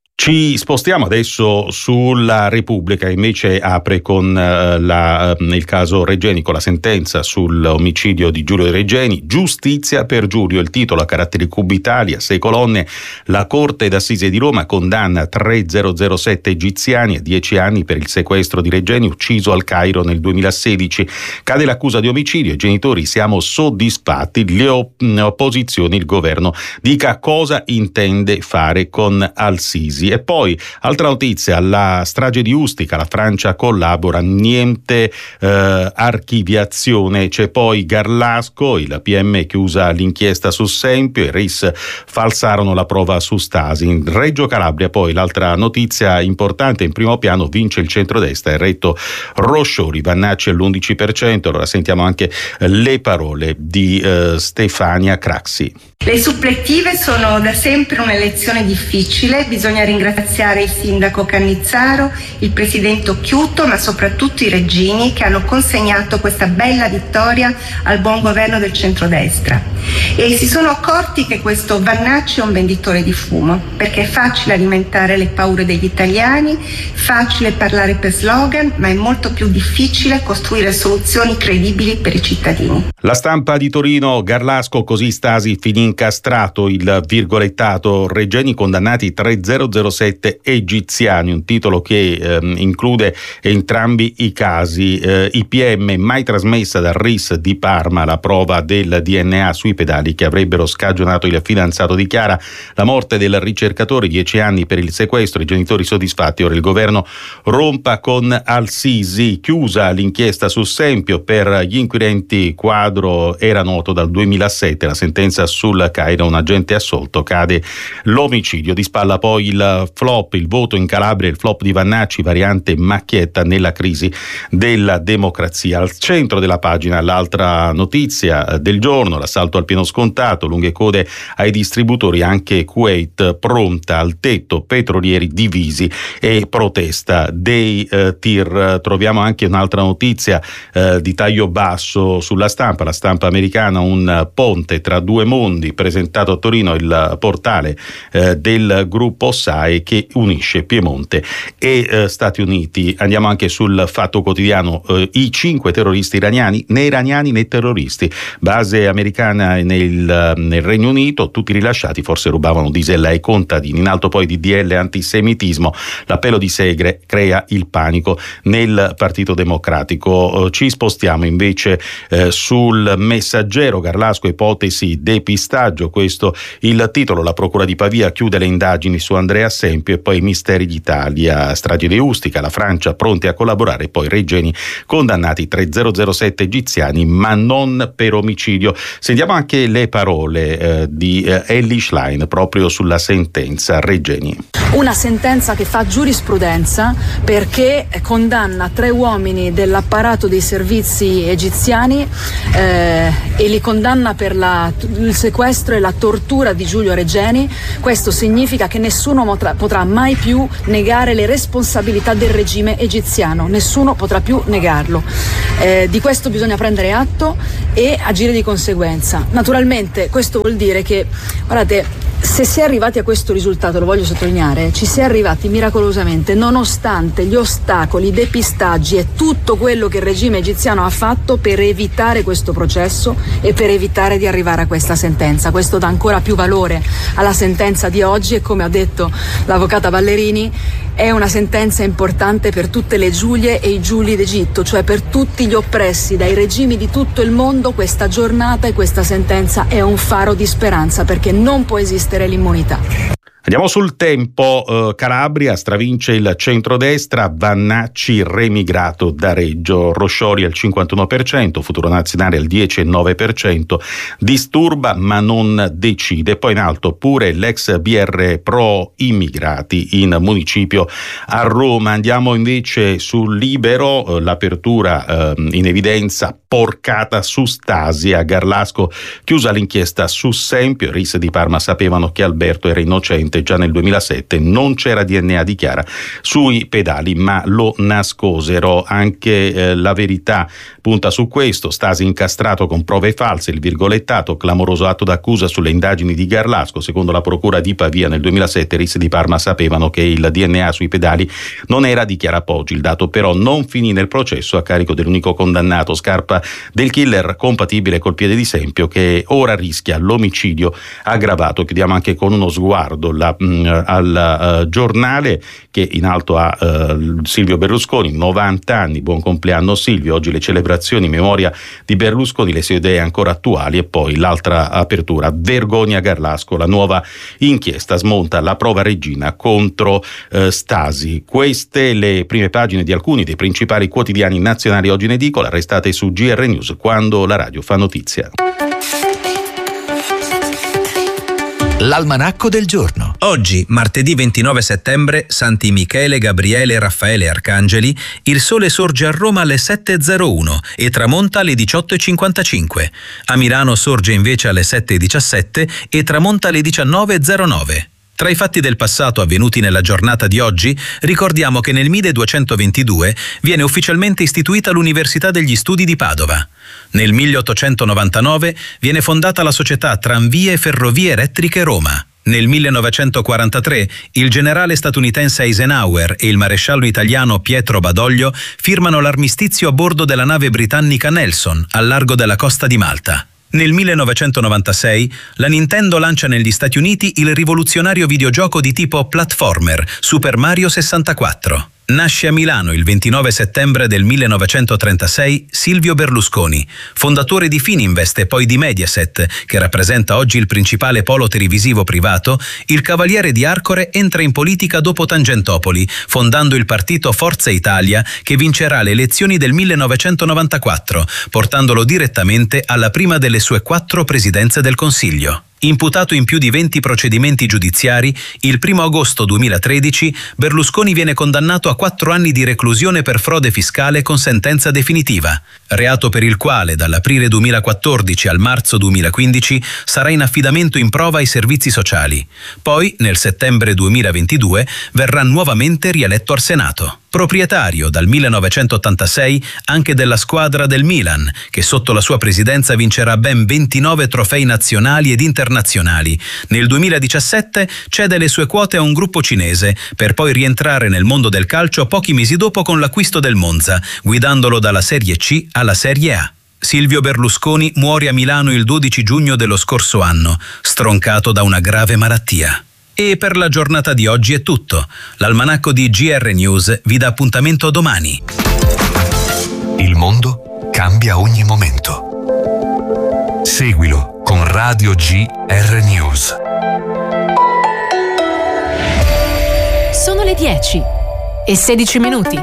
Ci spostiamo adesso sulla Repubblica, invece apre con uh, la, uh, il caso Regeni, con la sentenza sull'omicidio di Giulio Regeni. Giustizia per Giulio, il titolo a caratteri cubitali a sei colonne. La Corte d'Assise di Roma condanna tre zero zero sette egiziani a dieci anni per il sequestro di Regeni, ucciso al Cairo nel duemilasedici. Cade l'accusa di omicidio, i genitori siamo soddisfatti, le op- opposizioni, il governo dica cosa intende fare con Al-Sisi. E poi, altra notizia, la strage di Ustica, la Francia collabora, niente eh, archiviazione. C'è poi Garlasco, il P M chiusa l'inchiesta su Sempio, e R I S falsarono la prova su Stasi. In Reggio Calabria poi l'altra notizia importante in primo piano: vince il centrodestra, è retto Roscioli, Vannacci all'undici per cento. Allora sentiamo anche le parole di eh, Stefania Craxi. Le suppletive sono da sempre un'elezione difficile, bisogna ringraziare il sindaco Cannizzaro, il presidente Occhiuto, ma soprattutto i reggini che hanno consegnato questa bella vittoria al buon governo del centrodestra. E si sono accorti che questo Vannacci è un venditore di fumo, perché è facile alimentare le paure degli italiani, facile parlare per slogan, ma è molto più difficile costruire soluzioni credibili per i cittadini. La Stampa di Torino: Garlasco, così Stasi finì incastrato, il virgolettato: Regeni condannati tre zero zero sette egiziani, un titolo che eh, include entrambi i casi. Eh, I P M, mai trasmessa dal R I S di Parma la prova del D N A sui pedali che avrebbero scagionato il fidanzato di Chiara, la morte del ricercatore, dieci anni per il sequestro, i genitori soddisfatti, ora il governo rompa con Al-Sisi, chiusa l'inchiesta su Sempio, per gli inquirenti quadro era noto dal duemilasette, la sentenza sul Cairo, un agente assolto, cade l'omicidio. Di spalla poi il flop, il voto in Calabria, il flop di Vannacci, variante macchietta nella crisi della democrazia. Al centro della pagina l'altra notizia del giorno: l'assalto al pieno scontato, lunghe code ai distributori, anche Kuwait pronta al tetto, petrolieri divisi e protesta dei eh, tir. Troviamo anche un'altra notizia eh, di taglio basso sulla stampa, la stampa americana, un ponte tra due mondi, presentato a Torino il portale eh, del gruppo S A E che unisce Piemonte e eh, Stati Uniti. Andiamo anche sul Fatto Quotidiano, eh, i cinque terroristi iraniani, né iraniani né terroristi, base americana nel, nel Regno Unito, tutti rilasciati, forse rubavano diesel ai contadini. In alto poi D D L antisemitismo, l'appello di Segre crea il panico nel Partito Democratico. Ci spostiamo invece eh, sul Messaggero, Garlasco, ipotesi depistaggio, questo il titolo. La Procura di Pavia chiude le indagini su Andrea Sempio e poi Misteri d'Italia, strage di Ustica, la Francia pronti a collaborare, poi Regeni condannati tre zero zero sette egiziani ma non per omicidio. Sentiamo anche le parole eh, di eh, Elly Schlein proprio sulla sentenza Regeni. Una sentenza che fa giurisprudenza perché condanna tre uomini dell'apparato dei servizi egiziani eh, e li condanna per la, il sequestro e la tortura di Giulio Regeni. Questo significa che nessuno potrà, potrà mai più negare le responsabilità del regime egiziano, nessuno potrà più negarlo. Eh, di questo bisogna prendere atto e agire di conseguenza. Naturalmente questo vuol dire che, guardate, se si è arrivati a questo risultato, lo voglio sottolineare, ci si è arrivati miracolosamente nonostante gli ostacoli, i depistaggi e tutto quello che il regime egiziano ha fatto per evitare questo processo e per evitare di arrivare a questa sentenza. Questo dà ancora più valore alla sentenza di oggi e, come ha detto l'avvocata Ballerini, è una sentenza importante per tutte le Giulie e i Giuli d'Egitto, cioè per tutti gli oppressi dai regimi di tutto il mondo. Questa giornata e questa sentenza è un faro di speranza, perché non può esistere l'immunità. Andiamo sul Tempo, eh, Calabria stravince il centrodestra, Vannacci remigrato da Reggio, Rosciori al cinquantuno per cento, Futuro Nazionale al dieci virgola nove per cento, disturba ma non decide. Poi in alto pure l'ex B R pro immigrati in municipio a Roma. Andiamo invece sul Libero, eh, l'apertura eh, in evidenza, porcata su Stasi a Garlasco, chiusa l'inchiesta su Sempio. I R I S di Parma sapevano che Alberto era innocente già nel duemilasette, non c'era D N A, dichiara, sui pedali, ma lo nascosero. Anche eh, La Verità punta su questo, Stasi incastrato con prove false, il virgolettato, clamoroso atto d'accusa sulle indagini di Garlasco. Secondo la procura di Pavia nel duemilasette i R I S di Parma sapevano che il D N A sui pedali non era, dichiara Poggi. Il dato però non finì nel processo a carico dell'unico condannato, scarpa del killer compatibile col piede di Sempio, che ora rischia l'omicidio aggravato. Chiudiamo anche con uno sguardo la, mh, al uh, giornale che in alto ha uh, Silvio Berlusconi, novanta anni, buon compleanno Silvio, oggi le celebrazioni in memoria di Berlusconi, le sue idee ancora attuali. E poi l'altra apertura, vergogna Garlasco, la nuova inchiesta smonta la prova regina contro uh, Stasi. Queste le prime pagine di alcuni dei principali quotidiani nazionali oggi in edicola. Restate su G R News, quando la radio fa notizia. L'almanacco del giorno. Oggi, martedì ventinove settembre, Santi Michele, Gabriele, Raffaele e Arcangeli, il sole sorge a Roma alle sette e zero uno e tramonta alle diciotto e cinquantacinque. A Milano sorge invece alle sette e diciassette e tramonta alle diciannove e zero nove. Tra i fatti del passato avvenuti nella giornata di oggi, ricordiamo che nel milleduecentoventidue viene ufficialmente istituita l'Università degli Studi di Padova. Nel milleottocentonovantanove viene fondata la società Tranvie e Ferrovie Elettriche Roma. Nel millenovecentoquarantatré il generale statunitense Eisenhower e il maresciallo italiano Pietro Badoglio firmano l'armistizio a bordo della nave britannica Nelson, al largo della costa di Malta. Nel millenovecentonovantasei la Nintendo lancia negli Stati Uniti il rivoluzionario videogioco di tipo platformer Super Mario sessantaquattro. Nasce a Milano il ventinove settembre del millenovecentotrentasei Silvio Berlusconi, fondatore di Fininvest e poi di Mediaset, che rappresenta oggi il principale polo televisivo privato. Il cavaliere di Arcore entra in politica dopo Tangentopoli, fondando il partito Forza Italia, che vincerà le elezioni del millenovecentonovantaquattro, portandolo direttamente alla prima delle sue quattro presidenze del Consiglio. Imputato in più di venti procedimenti giudiziari, il primo agosto duemilatredici Berlusconi viene condannato a quattro anni di reclusione per frode fiscale con sentenza definitiva, reato per il quale dall'aprile duemilaquattordici al marzo duemilaquindici sarà in affidamento in prova ai servizi sociali. Poi, nel settembre duemilaventidue, verrà nuovamente rieletto al Senato. Proprietario dal millenovecentottantasei anche della squadra del Milan, che sotto la sua presidenza vincerà ben ventinove trofei nazionali ed internazionali. Nel duemiladiciassette cede le sue quote a un gruppo cinese, per poi rientrare nel mondo del calcio pochi mesi dopo con l'acquisto del Monza, guidandolo dalla Serie C alla Serie A. Silvio Berlusconi muore a Milano il dodici giugno dello scorso anno, stroncato da una grave malattia. E per la giornata di oggi è tutto. L'almanacco di G R News vi dà appuntamento domani. Il mondo cambia ogni momento. Seguilo con Radio G R News. Sono le dieci e sedici minuti.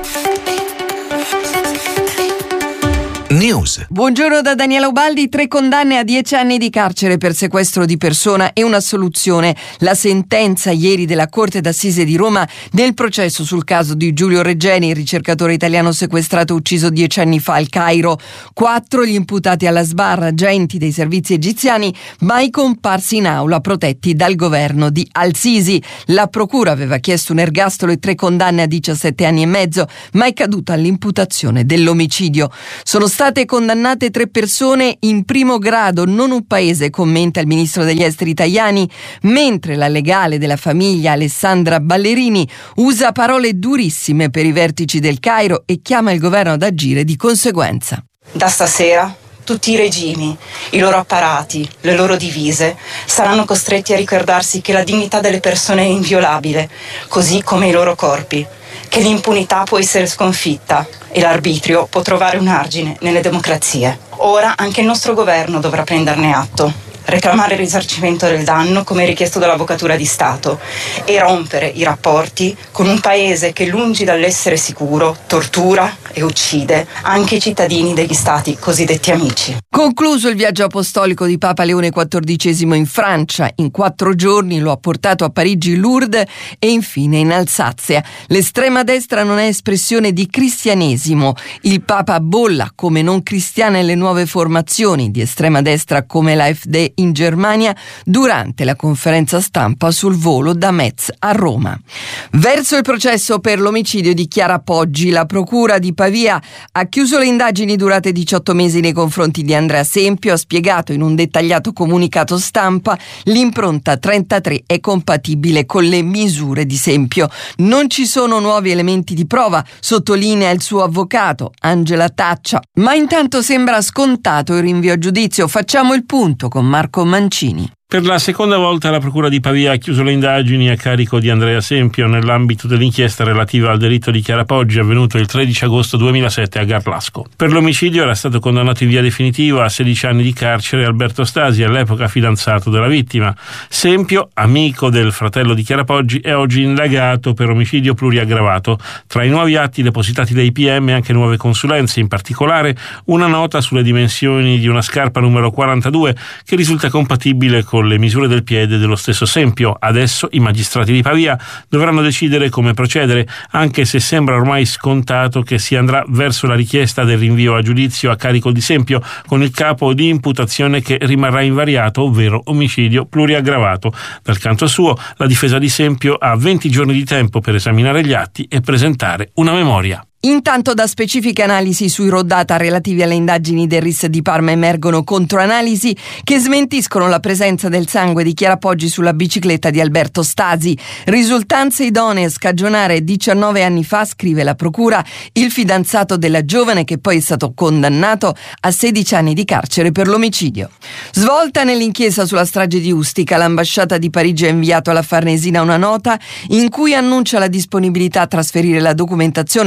News. Buongiorno da Daniela Ubaldi. Tre condanne a dieci anni di carcere per sequestro di persona e un'assoluzione. La sentenza ieri della Corte d'Assise di Roma nel processo sul caso di Giulio Regeni, il ricercatore italiano sequestrato e ucciso dieci anni fa al Cairo. Quattro gli imputati alla sbarra, agenti dei servizi egiziani mai comparsi in aula, protetti dal governo di Al-Sisi. La procura aveva chiesto un ergastolo e tre condanne a diciassette anni e mezzo, ma è caduta all'imputazione dell'omicidio. Sono state condannate tre persone in primo grado, non un paese, commenta il ministro degli esteri Tajani, mentre la legale della famiglia Alessandra Ballerini usa parole durissime per i vertici del Cairo e chiama il governo ad agire di conseguenza. Da stasera tutti i regimi, i loro apparati, le loro divise saranno costretti a ricordarsi che la dignità delle persone è inviolabile, così come i loro corpi, che l'impunità può essere sconfitta e l'arbitrio può trovare un argine nelle democrazie. Ora anche il nostro governo dovrà prenderne atto, reclamare il risarcimento del danno come richiesto dall'Avvocatura di Stato e rompere i rapporti con un paese che, lungi dall'essere sicuro, tortura e uccide anche i cittadini degli stati cosiddetti amici. Concluso il viaggio apostolico di Papa Leone quattordicesimo in Francia, in quattro giorni lo ha portato a Parigi, Lourdes e infine in Alsazia. L'estrema destra non è espressione di cristianesimo. Il Papa bolla come non cristiane le nuove formazioni di estrema destra come l'A F D in Germania durante la conferenza stampa sul volo da Metz a Roma. Verso il processo per l'omicidio di Chiara Poggi, la procura di Pavia ha chiuso le indagini durate diciotto mesi nei confronti di Andrea Sempio, ha spiegato in un dettagliato comunicato stampa l'impronta trentatré è compatibile con le misure di Sempio. Non ci sono nuovi elementi di prova, sottolinea il suo avvocato Angela Taccia, ma intanto sembra scontato il rinvio a giudizio. Facciamo il punto con Marco Mancini. Per la seconda volta la Procura di Pavia ha chiuso le indagini a carico di Andrea Sempio nell'ambito dell'inchiesta relativa al delitto di Chiara Poggi avvenuto il tredici agosto duemilasette a Garlasco. Per l'omicidio era stato condannato in via definitiva a sedici anni di carcere Alberto Stasi, all'epoca fidanzato della vittima. Sempio, amico del fratello di Chiara Poggi, è oggi indagato per omicidio pluriaggravato. Tra i nuovi atti depositati dai P M anche nuove consulenze, in particolare una nota sulle dimensioni di una scarpa numero quarantadue che risulta compatibile con le misure del piede dello stesso Sempio. Adesso i magistrati di Pavia dovranno decidere come procedere, anche se sembra ormai scontato che si andrà verso la richiesta del rinvio a giudizio a carico di Sempio, con il capo di imputazione che rimarrà invariato, ovvero omicidio pluriaggravato. Dal canto suo, la difesa di Sempio ha venti giorni di tempo per esaminare gli atti e presentare una memoria. Intanto da specifiche analisi sui raw data relativi alle indagini del R I S di Parma emergono controanalisi che smentiscono la presenza del sangue di Chiara Poggi sulla bicicletta di Alberto Stasi. Risultanze idonee a scagionare diciannove anni fa, scrive la procura, il fidanzato della giovane che poi è stato condannato a sedici anni di carcere per l'omicidio. Svolta nell'inchiesta sulla strage di Ustica, l'ambasciata di Parigi ha inviato alla Farnesina una nota in cui annuncia la disponibilità a trasferire la documentazione sulla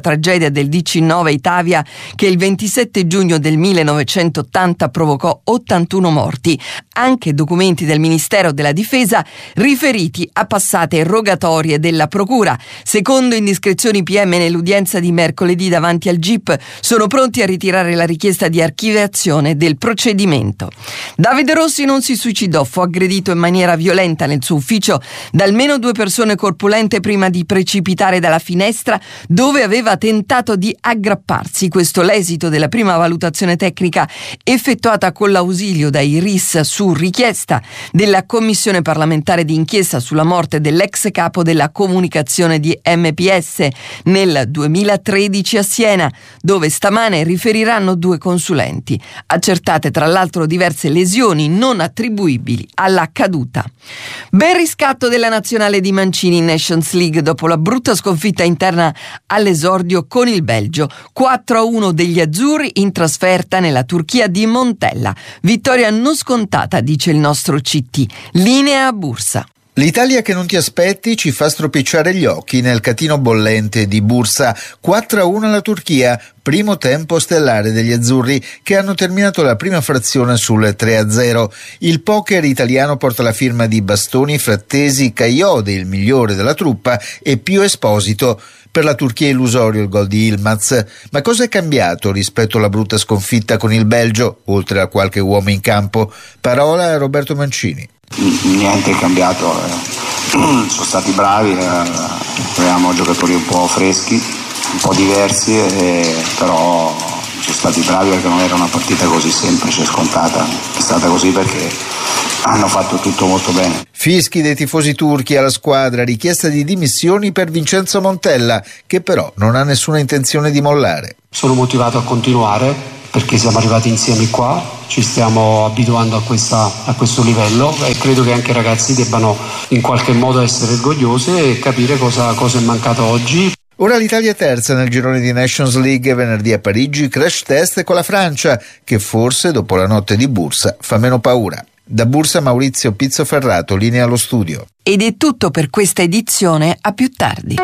tragedia del D C nove Itavia che il ventisette giugno del millenovecentottanta provocò ottantuno morti, anche documenti del Ministero della Difesa riferiti a passate rogatorie della Procura. Secondo indiscrezioni P M nell'udienza di mercoledì davanti al G I P, sono pronti a ritirare la richiesta di archiviazione del procedimento. Davide Rossi non si suicidò, fu aggredito in maniera violenta nel suo ufficio da almeno due persone corpulente prima di precipitare dalla finestra dove aveva tentato di aggrapparsi. Questo l'esito della prima valutazione tecnica effettuata con l'ausilio dai R I S su richiesta della Commissione parlamentare di inchiesta sulla morte dell'ex capo della comunicazione di M P S nel duemilatredici a Siena, dove stamane riferiranno due consulenti. Accertate tra l'altro diverse lesioni non attribuibili alla caduta. Ben riscatto della nazionale di Mancini in Nations League dopo la brutta sconfitta interna all'esordio con il Belgio. quattro a uno degli azzurri in trasferta nella Turchia di Montella. Vittoria non scontata, dice il nostro C T. Linea a Bursa. L'Italia che non ti aspetti ci fa stropicciare gli occhi nel catino bollente di Bursa. quattro a uno alla Turchia, primo tempo stellare degli azzurri che hanno terminato la prima frazione sul tre a zero. Il poker italiano porta la firma di Bastoni, Frattesi, Caiode, il migliore della truppa, e Pio Esposito. Per la Turchia è illusorio il gol di Yilmaz. Ma cosa è cambiato rispetto alla brutta sconfitta con il Belgio, oltre a qualche uomo in campo? Parola a Roberto Mancini. Niente è cambiato, eh. sono stati bravi, eh. avevamo giocatori un po' freschi, un po' diversi, eh. però sono stati bravi perché non era una partita così semplice e scontata, è stata così perché hanno fatto tutto molto bene. Fischi dei tifosi turchi alla squadra, richiesta di dimissioni per Vincenzo Montella, che però non ha nessuna intenzione di mollare. Sono motivato a continuare perché siamo arrivati insieme qua, ci stiamo abituando a, questa, a questo livello e credo che anche i ragazzi debbano in qualche modo essere orgogliosi e capire cosa, cosa è mancato oggi. Ora l'Italia è terza nel girone di Nations League, venerdì a Parigi crash test con la Francia, che forse dopo la notte di Bursa fa meno paura. Da Bursa Maurizio Pizzoferrato, linea allo studio. Ed è tutto per questa edizione, a più tardi.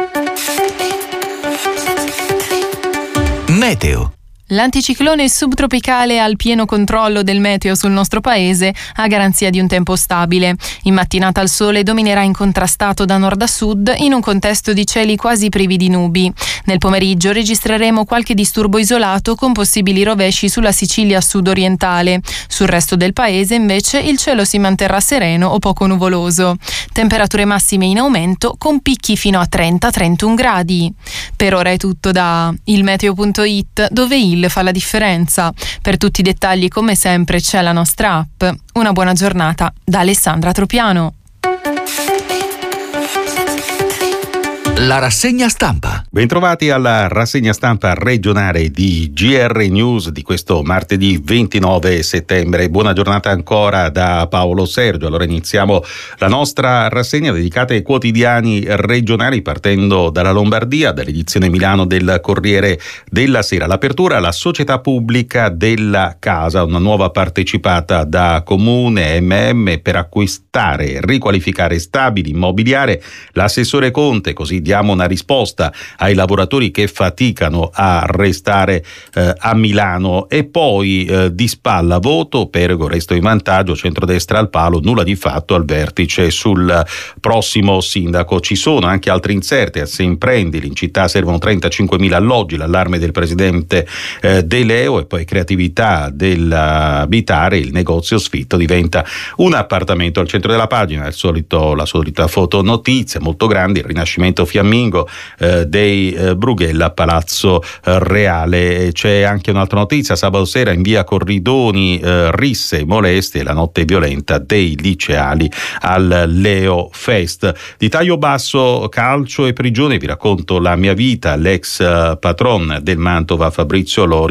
Meteo. L'anticiclone subtropicale al pieno controllo del meteo sul nostro paese a garanzia di un tempo stabile. In mattinata il sole dominerà incontrastato da nord a sud in un contesto di cieli quasi privi di nubi. Nel pomeriggio registreremo qualche disturbo isolato con possibili rovesci sulla Sicilia sud-orientale. Sul resto del paese invece il cielo si manterrà sereno o poco nuvoloso. Temperature massime in aumento con picchi fino a trenta trentuno gradi. Per ora è tutto da ilmeteo punto it, dove il fa la differenza. Per tutti i dettagli come sempre c'è la nostra app. Una buona giornata da Alessandra Tropiano. La rassegna stampa. Bentrovati alla rassegna stampa regionale di G R News di questo martedì ventinove settembre. Buona giornata ancora da Paolo Sergio. Allora iniziamo la nostra rassegna dedicata ai quotidiani regionali partendo dalla Lombardia, dall'edizione Milano del Corriere della Sera. L'apertura alla società pubblica della casa, una nuova partecipata da Comune e M M per acquistare e riqualificare stabili immobiliare. L'assessore Conte, così diamo una risposta ai lavoratori che faticano a restare eh, a Milano. E poi eh, di spalla voto, Perego resto in vantaggio, centrodestra al palo, nulla di fatto al vertice sul prossimo sindaco. Ci sono anche altri incerti, a se imprendili, in città servono trentacinquemila alloggi, l'allarme del presidente eh, De Leo, e poi creatività dell'abitare, il negozio sfitto diventa un appartamento. Al centro della pagina il solito, la solita foto notizia, molto grandi, il rinascimento fiammingo eh, dei eh, Brughella, Palazzo eh, Reale. C'è anche un'altra notizia, sabato sera in via Corridoni, eh, risse, molestie, la notte violenta dei liceali al Leo Fest. Di taglio basso, calcio e prigione, vi racconto la mia vita, l'ex eh, patron del Mantova Fabrizio Lori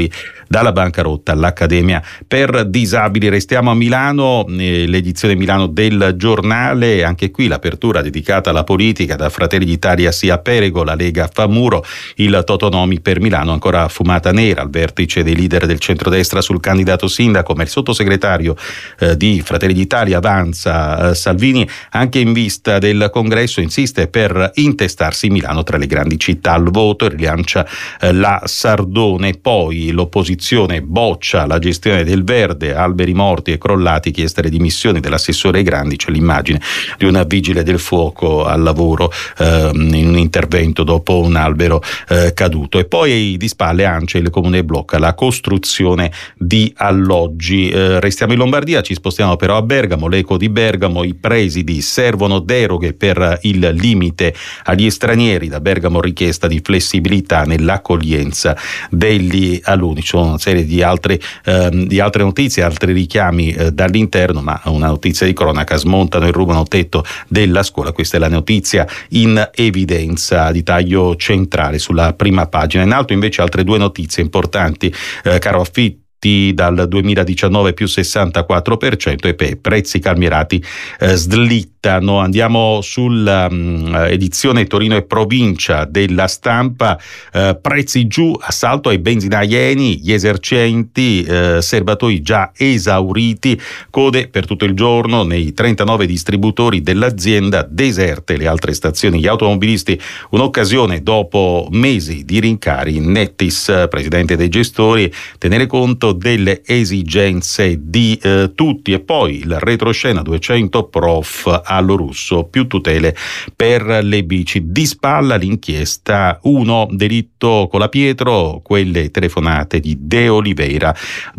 dalla bancarotta all'Accademia per Disabili. Restiamo a Milano, eh, l'edizione Milano del Giornale, anche qui l'apertura dedicata alla politica, da Fratelli d'Italia sia Perego, la Lega fa muro, il Totonomi per Milano ancora fumata nera al vertice dei leader del centrodestra sul candidato sindaco, ma il sottosegretario eh, di Fratelli d'Italia Avanza, eh, Salvini, anche in vista del congresso insiste per intestarsi Milano tra le grandi città al voto e rilancia eh, la Sardone. Poi l'opposizione boccia la gestione del Verde, alberi morti e crollati, chieste le dimissioni dell'assessore ai Grandi, c'è l'immagine di una vigile del fuoco al lavoro eh, in un intervento dopo un albero eh, caduto. E poi di spalle ANCE, il comune blocca la costruzione di alloggi. Eh, restiamo in Lombardia, ci spostiamo però a Bergamo, l'eco di Bergamo, i presidi servono deroghe per il limite agli stranieri, da Bergamo richiesta di flessibilità nell'accoglienza degli alunni. Ci sono una serie di altre, ehm, di altre notizie, altri richiami eh, dall'interno, ma una notizia di cronaca: smontano e rubano tetto della scuola. Questa è la notizia in evidenza di taglio centrale sulla prima pagina. In alto invece altre due notizie importanti, eh, caro affitti dal duemiladiciannove più sessantaquattro per cento e pe- prezzi calmierati eh, slittano. Andiamo sulla um, edizione Torino e provincia della Stampa, eh, prezzi giù, assalto ai benzinai Eni, gli esercenti, eh, serbatoi già esauriti, code per tutto il giorno nei trentanove distributori dell'azienda, deserte le altre stazioni. Gli automobilisti un'occasione dopo mesi di rincari. Nettis, presidente dei gestori, tenere conto delle esigenze di eh, tutti. E poi il retroscena duecento prof allo russo, più tutele per le bici. Di spalla l'inchiesta uno, delitto Colapietro, quelle telefonate di De Oliveira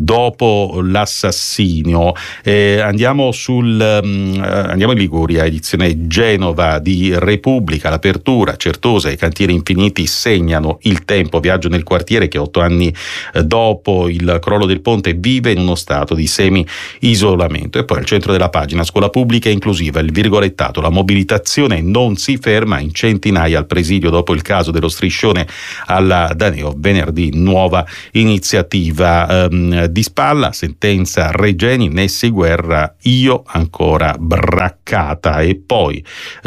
dopo l'assassinio. Eh, andiamo sul um, andiamo in Liguria, edizione Genova di Repubblica, l'apertura Certosa, i cantieri infiniti segnano il tempo. Viaggio nel quartiere che otto anni eh, dopo il crollo del ponte vive in uno stato di semi-isolamento. E poi al centro della pagina, scuola pubblica e inclusiva, il virgolettato: la mobilitazione non si ferma, in centinaia al presidio dopo il caso dello striscione alla Daneo. Venerdì nuova iniziativa. Ehm, di spalla sentenza Regeni, Nessi Guerra, io ancora braccata. E poi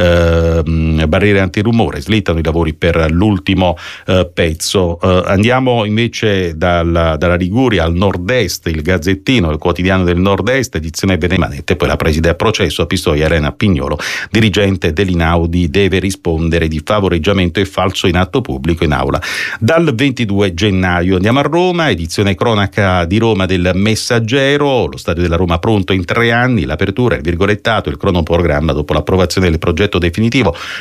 ehm, barriere antirumore, slittano i lavori per l'ultimo eh, pezzo. Eh, andiamo invece dalla, dalla Liguria al nord-est, il Gazzettino, il quotidiano del nord-est, edizione Benemanette. Poi la preside a processo a Pistoia, Elena Pignolo, dirigente dell'Inaudi, deve rispondere di favoreggiamento e falso in atto pubblico in aula dal ventidue gennaio. Andiamo a Roma, edizione cronaca di Roma del Messaggero, lo stadio della Roma pronto in tre anni, l'apertura, il virgolettato, il cronoprogramma dopo l'approvazione del progetto definitivo.